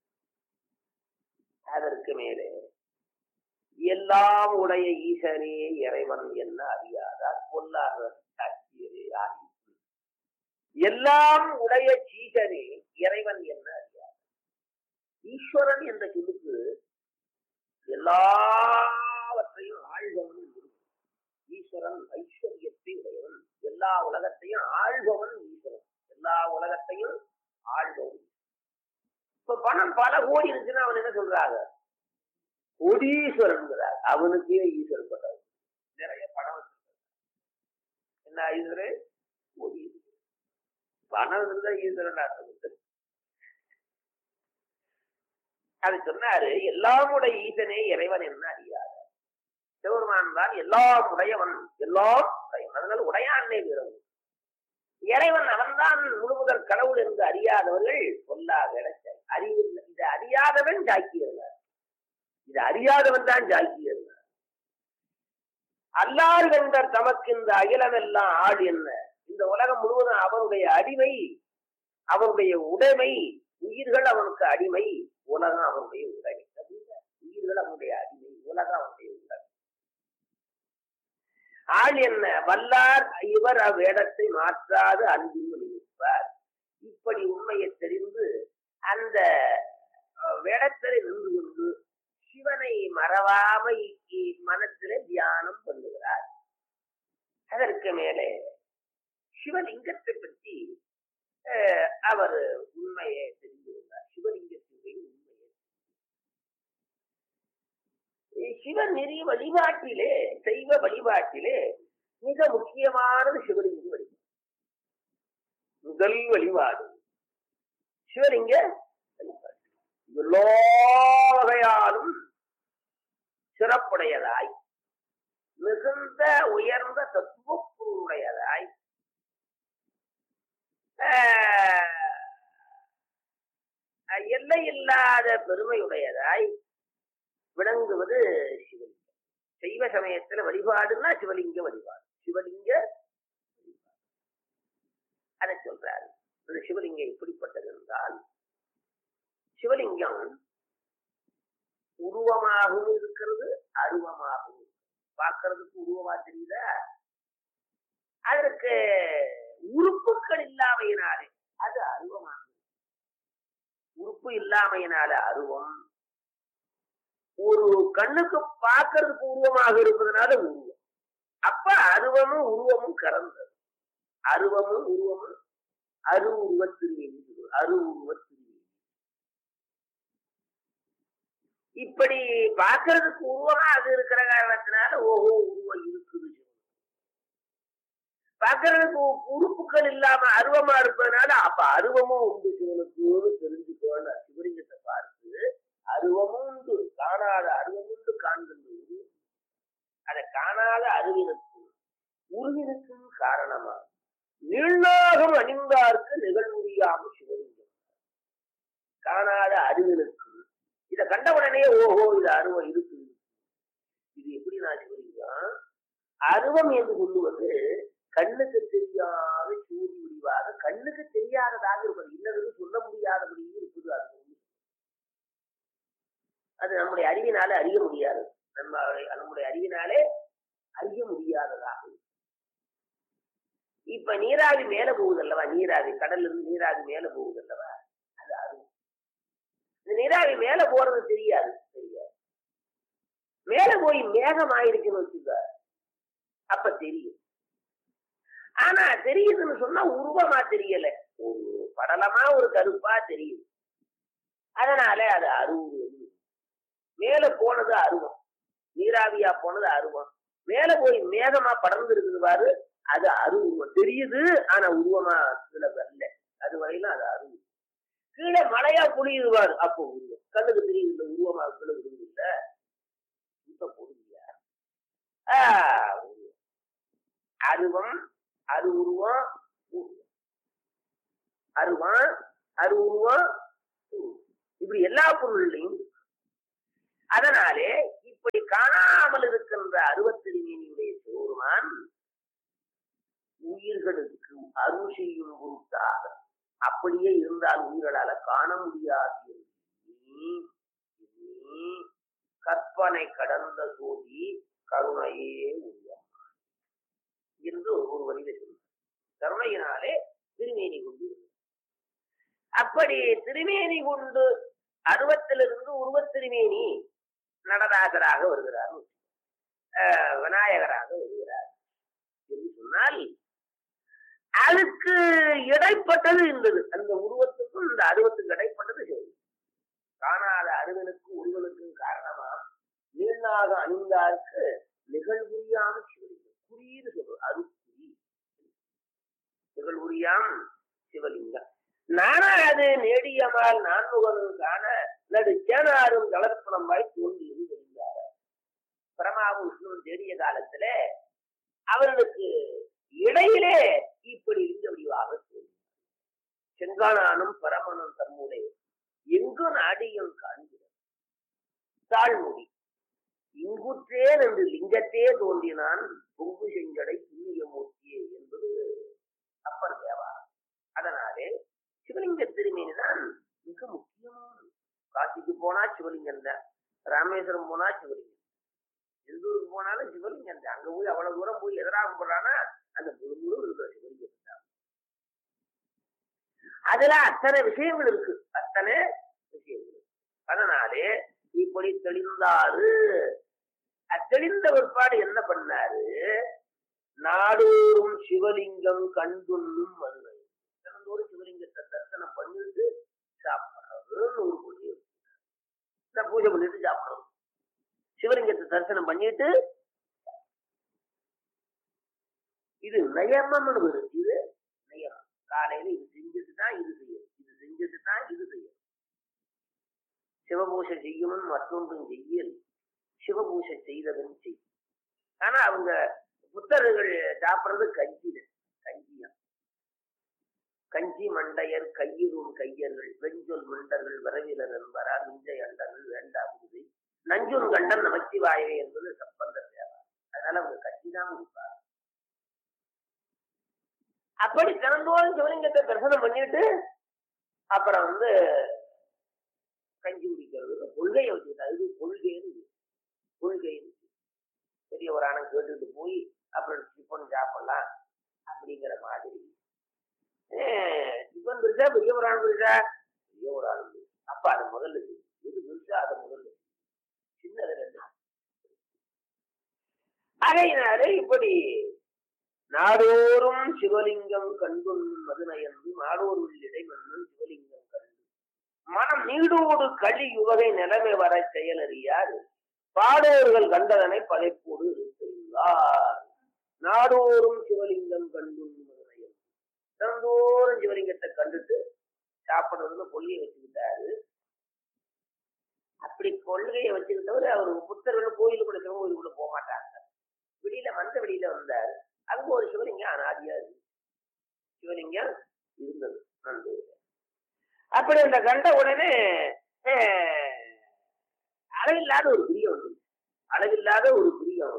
அதற்கு மேலே எல்லாம் உடைய ஈசனே இறைவன் என்ன அறியாதார் பொல்லாத சாட்சியரே ஆகி, எல்லாம் உடைய ஈசனே இறைவன் என்ன அறியாதார். ஈஸ்வரன் என்ற சொல்லுக்கு எல்லாவற்றையும் ஆழ்பவன். ஈஸ்வரன் ஐஸ்வர்யத்தை உடையவன், எல்லா உலகத்தையும் ஆழ்பவன் ஈஸ்வரன், எல்லா உலகத்தையும் ஆழ்பவன். இப்ப பணம் பல கோடி இருந்துச்சுன்னா அவன் என்ன சொல்றாங்க? கோடீஸ்வரன். அவனுக்கே ஈஸ்வரன் பட்டவன், நிறைய பணம் வச்சிருக்க. என்ன ஈஸ்வரன்? பணம் இருந்தா ஈஸ்வரன் அர்த்தம். அது சொன்னாரு, எல்லாமுடைய ஈசனே இறைவன் என்ன அறியாத. சிவருமான் தான் எல்லாம் உடையவன், எல்லாம் உடையவன். அதனால உடையானே வீரவன். இறைவன் அவன்தான் முழுமுதல் கடவுள் என்று அறியாதவர்கள் சொல்லாத அறிவு. இதை அறியாதவன் ஜாக்கியிருந்தார், இது அறியாதவன் தான் ஜாக்கியிருந்தார். அல்லாறு கண்டர் தமக்கு இந்த அகிலமெல்லாம் ஆள் என்ன. இந்த உலகம் முழுவதும் அவனுடைய அடிமை, அவனுடைய உடைமை. உயிர்கள் அவனுக்கு அடிமை, உலகம் அவனுடைய உடைமை. உயிர்கள் அவனுடைய அடிமை, உலகம் அவனுடைய உடைமை. ஆள் என்ன வல்லார் இவர் அவ்வேடத்தை மாற்றாது அன்பில் நிற்பார். இப்படி உண்மையை தெரிந்து அந்த வேடத்திலே நின்று கொண்டு சிவனை மறவாமை மனத்திலே தியானம் பண்ணுகிறார். அதற்கு மேலே சிவலிங்கத்தை பற்றி அவர் உண்மையை தெரிந்து கொண்டார். சிவலிங்கத்தினுடைய உண்மையை சிவநெறி வழிபாட்டிலே, தெய்வ வழிபாட்டிலே மிக முக்கியமானது சிவலிங்க வழிபாடு. முதல் வழிபாடு சிவலிங்க வழிபாடு. எல்லா வகையாலும் சிறப்புடையதாய், மிகுந்த உயர்ந்த தத்துவப்பொருளுடையதாய், எல்லையில்லாத பெருமையுடையதாய் விளங்குவது சிவலிங்கம். சைவ சமயத்துல வழிபாடுன்னா சிவலிங்க வழிபாடு. சிவலிங்க வழிபாடு அதை சொல்றாரு. அந்த சிவலிங்கம் எப்படிப்பட்டது என்றால், சிவலிங்கம் உருவமாகவும் இருக்கிறது, அருவமாகவும். பார்க்கறதுக்கு உருவமா தெரியுதா? அதற்கு உறுப்புகள் இல்லாமையினாலே அது அருவமாகும். உறுப்பு இல்லாமையினால அருவம். ஒரு கண்ணுக்கு பார்க்கறதுக்கு உருவமாக இருப்பதனால உருவம். அப்ப அருவமும் உருவமும் கலந்தது. அருவமும் உருவமும் அரு உருவத்திருமேனி. அரு உருவத்திருமேனி இப்படி பார்க்கறதுக்கு உருவமா அது இருக்கிற காரணத்தினால ஓஹோ உருவம் இருக்குது. பார்க்கறதுக்கு உறுப்புகள் இல்லாம அருவமா இருப்பதனால அப்ப அருவமும் உண்டு சிவனுக்கு தெரிஞ்சுக்கோன்னு சிவலிங்கத்தை பார்த்து அருவமும் உண்டு, காணாத அருவம் உண்டு காண்கின்றது. அதை காணாத அறிவினுக்கும் உருவினுக்கும் காரணமா நீள்நாகம் அணிந்தார்க்கு நிகழ்முடியாமல் சிவலிங்கம். காணாத அறிவினுக்கும் இதை கண்ட உடனே ஓஹோ இது அருவம் இருக்கு. இது எப்படி நான் சிவலிங்கம் அருவம் என்று சொல்லுவது கண்ணுக்கு தெரியாத சூரி முடிவாக, கண்ணுக்கு தெரியாததாக இருப்பது, இன்னது சொல்ல முடியாதபடியும் இருக்குது. அது நம்முடைய அறிவினாலே அறிய முடியாது. நம்முடைய அறிவினாலே அறிய முடியாததாக. இப்ப நீராவி மேல போகுதல்லவா, நீராவி கடல்ல இருந்து நீராவி மேல போகுதல்லவா, அது அருவம். இந்த நீராவி மேல போறது தெரியாது. மேல போய் மேகம் ஆயிருக்குன்னு வச்சுக்க, அப்ப தெரியும். ஆனா தெரியுதுன்னு சொன்னா உருவமா தெரியல, ஒரு படலமா ஒரு கருப்பா தெரியுது. அதனால அது அருவம். மேல போனது அருவம், நீராவியா போனது அருவம். மேல போய் மேகமா படர்ந்து இருக்குது பாரு, அது அருவம் தெரியுது. ஆனா உருவமா கீழே வரல, அது வரையிலும் அது அருவம். கீழே மழையா புளியுது பாரு, அப்போ உருவம். கண்ணுக்கு தெரியுது இல்ல, உருவமா கீழே விடுவது இல்ல. இப்ப பொருளியா அருவம், அரு உருவம், அருவம், அரு உருவம், இப்படி எல்லா பொருள்லையும். அதனாலே இப்படி காணாமல் இருக்கின்ற அருவத்திருமேனியுடைய சோறுமான் உயிர்களுக்கு அருள் செய்யும் பொருட்டாக அப்படியே இருந்தால் உயிர்களால காண முடியாது. கற்பனை கடந்த சோதி கருணையே உருவம் என்று ஒரு வரியில சொல்றார். கருணையினாலே திருமேனி கொண்டு, அப்படி திருமேனி கொண்டு அருவத்திலிருந்து உருவத்திருமேனி நடராஜராக வருகிறார், விநாயகராக வருகிறார் என்று சொன்னால் அதுக்கு இடைப்பட்டது இருந்தது. அந்த உருவத்துக்கும் இந்த அருவத்துக்கு இடைப்பட்டது சரி. காணாத அருவனுக்கும் உருவனுக்கும் காரணமா நீளாக அணிந்தாருக்கு நிகழ்வுரியாம சிவலிங்கம். குறியீடு சொல்றது அருக்குறி, நிகழ்வுரியாம் சிவலிங்கம். நானா அது நேடியமால் நான்முகனும் காண நடு சேனாரும் கலப்பணமாய் தோன்றி இருந்தார். பிரமாவும் விஷ்ணுவும் தேடிய காலத்துல அவர்களுக்கு இடையிலே இப்படி லிங்க வடிவாக தோன்றினார். செங்கானானும் பரமனும் தம்முடைய எங்கு நாடியும் காண்கிறார். தாழ்மொழி இங்குற்றேன் என்று லிங்கத்தே தோன்றினான் பொங்கு செஞ்சடை புண்ணியமூர்த்தியே என்பது அப்பர் தேவாரம். அதனாலே சிவலிங்க திருமேனி தான் மிக முக்கியமானது. காசிக்கு போனா சிவலிங்கம் தான், ராமேஸ்வரம் போனா சிவலிங்கம், எந்த ஊருக்கு போனாலும் சிவலிங்கம் தான். அங்க போய் அவ்வளவு தூரம் போய் எதிராக போடுறானா அந்த முழு இருக்கிற சிவலிங்கம் தான். அதுல அத்தனை விஷயங்கள் இருக்கு, அத்தனை விஷயங்கள். அதனாலே இப்படி தெளிந்தாரு. தெளிந்த ஒருபாடு என்ன பண்ணாரு, நாடோறும் சிவலிங்கம் கண்டுண்ணும் மதுரை. தினந்தோறும் சிவலிங்கத்தை தரிசனம் பண்ணிட்டு சாப்பிடுறதுன்னு ஒரு பூஜை, பூஜை பண்ணிட்டு சாப்பிடுறது. சிவலிங்கத்தை தரிசனம் பண்ணிட்டு இது நயமம்னு வருது. இது நயமம். காலையில இது செஞ்சுட்டு தான் இது செய்யும், இது செஞ்சுட்டு தான் இது செய்யும். சிவபூஷை செய்யணும், மற்றொன்றும் செய்யல் சிவபூஷை செய்தவன் செய். ஆனா அவங்க புத்தர்கள் சாப்பிடுறது கஞ்சியா. கஞ்சி மண்டையர் கையிலும் கையர்கள் வெஞ்சொல் மண்டர்கள் வரவிலர் என்பரா மிஞ்சை அண்டர்கள் வேண்டாம் நஞ்சுன் கண்டன் நமச்சிவாயவே என்பது சம்பந்தர் தேவா. அதனால அவங்க கஞ்சி தான் குடிப்பார். அப்படி தினந்தோறும் சிவலிங்கத்தை தரிசனம் பண்ணிட்டு அப்புறம் கஞ்சி குடிக்கிறது கொள்கையை வச்சுக்கிட்டாரு. இது கொள்கை பெரிய ஒரு ஆணை கேட்டுட்டு போய் அப்புறம் டிஃபன் சாப்பிடலாம் அப்படிங்கிற மாதிரி. டிஃபன் பெருசா பெரிய ஒரு ஆண் பெருசா, பெரிய ஒரு ஆண் அப்ப அது முதல்ல இது பெருசா, அதை முதல்ல சின்னது ரெண்டு. அதையினாலே இப்படி நாடோறும் சிவலிங்கம் கண்டும் மதுநயந்து நாடோர் இடைமன்னும் சிவலிங்கம் கண்டு மனம் நீடோடு களி யுவகை நிலைமை வர செயலறியார் பாடோர்கள் கண்டதனை பதைப்போடு இருக்கிறார். நாடோறும் சிவலிங்கம் கண்டும் மதுநயந்து தினந்தோறும் சிவலிங்கத்தை கண்டுட்டு சாப்பிடுறதுன்னு கொள்கையை வச்சுக்கிட்டாரு. அப்படி கொள்கையை வச்சுக்கிட்டவர் அவர் புத்தர்கள் கோயிலுக்குள்ள சிவகோயிலுக்குள்ள போக மாட்டாங்க. வெளியில வந்தாரு. அங்க ஒரு சிவலிங்கம் அனாதியா இருக்கு, சிவலிங்கம் இருந்தது. அப்படி அந்த கண்ட உடனே அளவில்லாத ஒரு பிரியம் வந்து, அளவில்லாத ஒரு பிரியம்.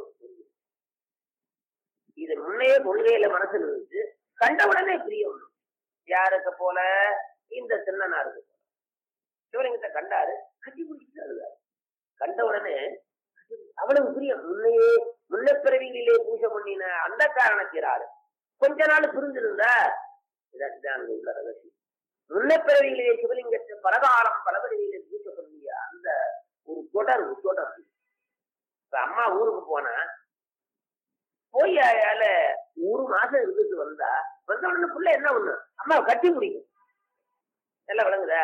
இது முன்னையே கொள்கையில மனசுல இருந்துச்சு, கண்ட உடனே பிரியம். யாருக்கு போல, இந்த சின்னனாருக்கு போல. சிவலிங்கத்தை கண்டாரு, கட்டி பிடிச்சிட்டு அழுதாரு. கண்ட உடனே அவ்வளவு பிரியம். முன்னப்பிறவிகளிலே பூஜை பண்ணின அந்த காரணத்தினால கொஞ்ச நாள் புரிஞ்சிருந்தா இதான் உள்ள ரகசியம். முன்னப்பிறவிகளிலே சிவலிங்கத்தை பலகாலம் பலவரிகளிலே பூஜை பண்ணிய அந்த ஒரு தொடர். இப்ப அம்மா ஊருக்கு போனா போய் அயால 1 மாசம் இருந்துட்டு வந்த உடனே புள்ள என்ன ஒண்ணு அம்மாவை கட்டி முடிக்கும். எல்லாம் விளங்குதா?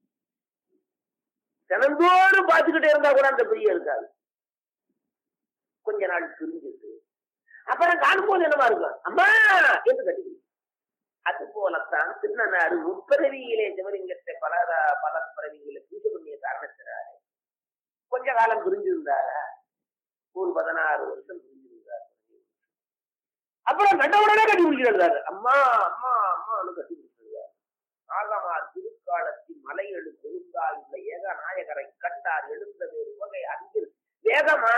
தினந்தோறும் பார்த்துக்கிட்டே இருந்தா கூட அந்த பிரியம் இருக்காது. கொஞ்ச நாள் பிரிஞ்சுட்டு அப்புறம் காணும்போது என்னமா இருக்கும், அம்மா என்று கட்டி. அது போலத்தான் திருநனாறு முப்பிறவியிலே சிவலிங்கத்தை பல பிறவிகளை பூஜை பண்ணிய காரணத்தினாலே கொஞ்ச காலம் பிரிஞ்சிருந்தாரா, ஒரு 16 வருஷம் பிரிஞ்சிருந்தார். அப்புறம் கண்டவுடனே கட்டி பிடிக்கிறாரு. அம்மா அம்மா அம்மான்னு கட்டி பிடிச்சிருந்தார். ஆகமார் திருக்காலத்தில் மலையெழு பெருந்தால் உள்ள ஏக நாயகரை கண்டார் எழுந்த வேறு வகை அன்பில் வேகமான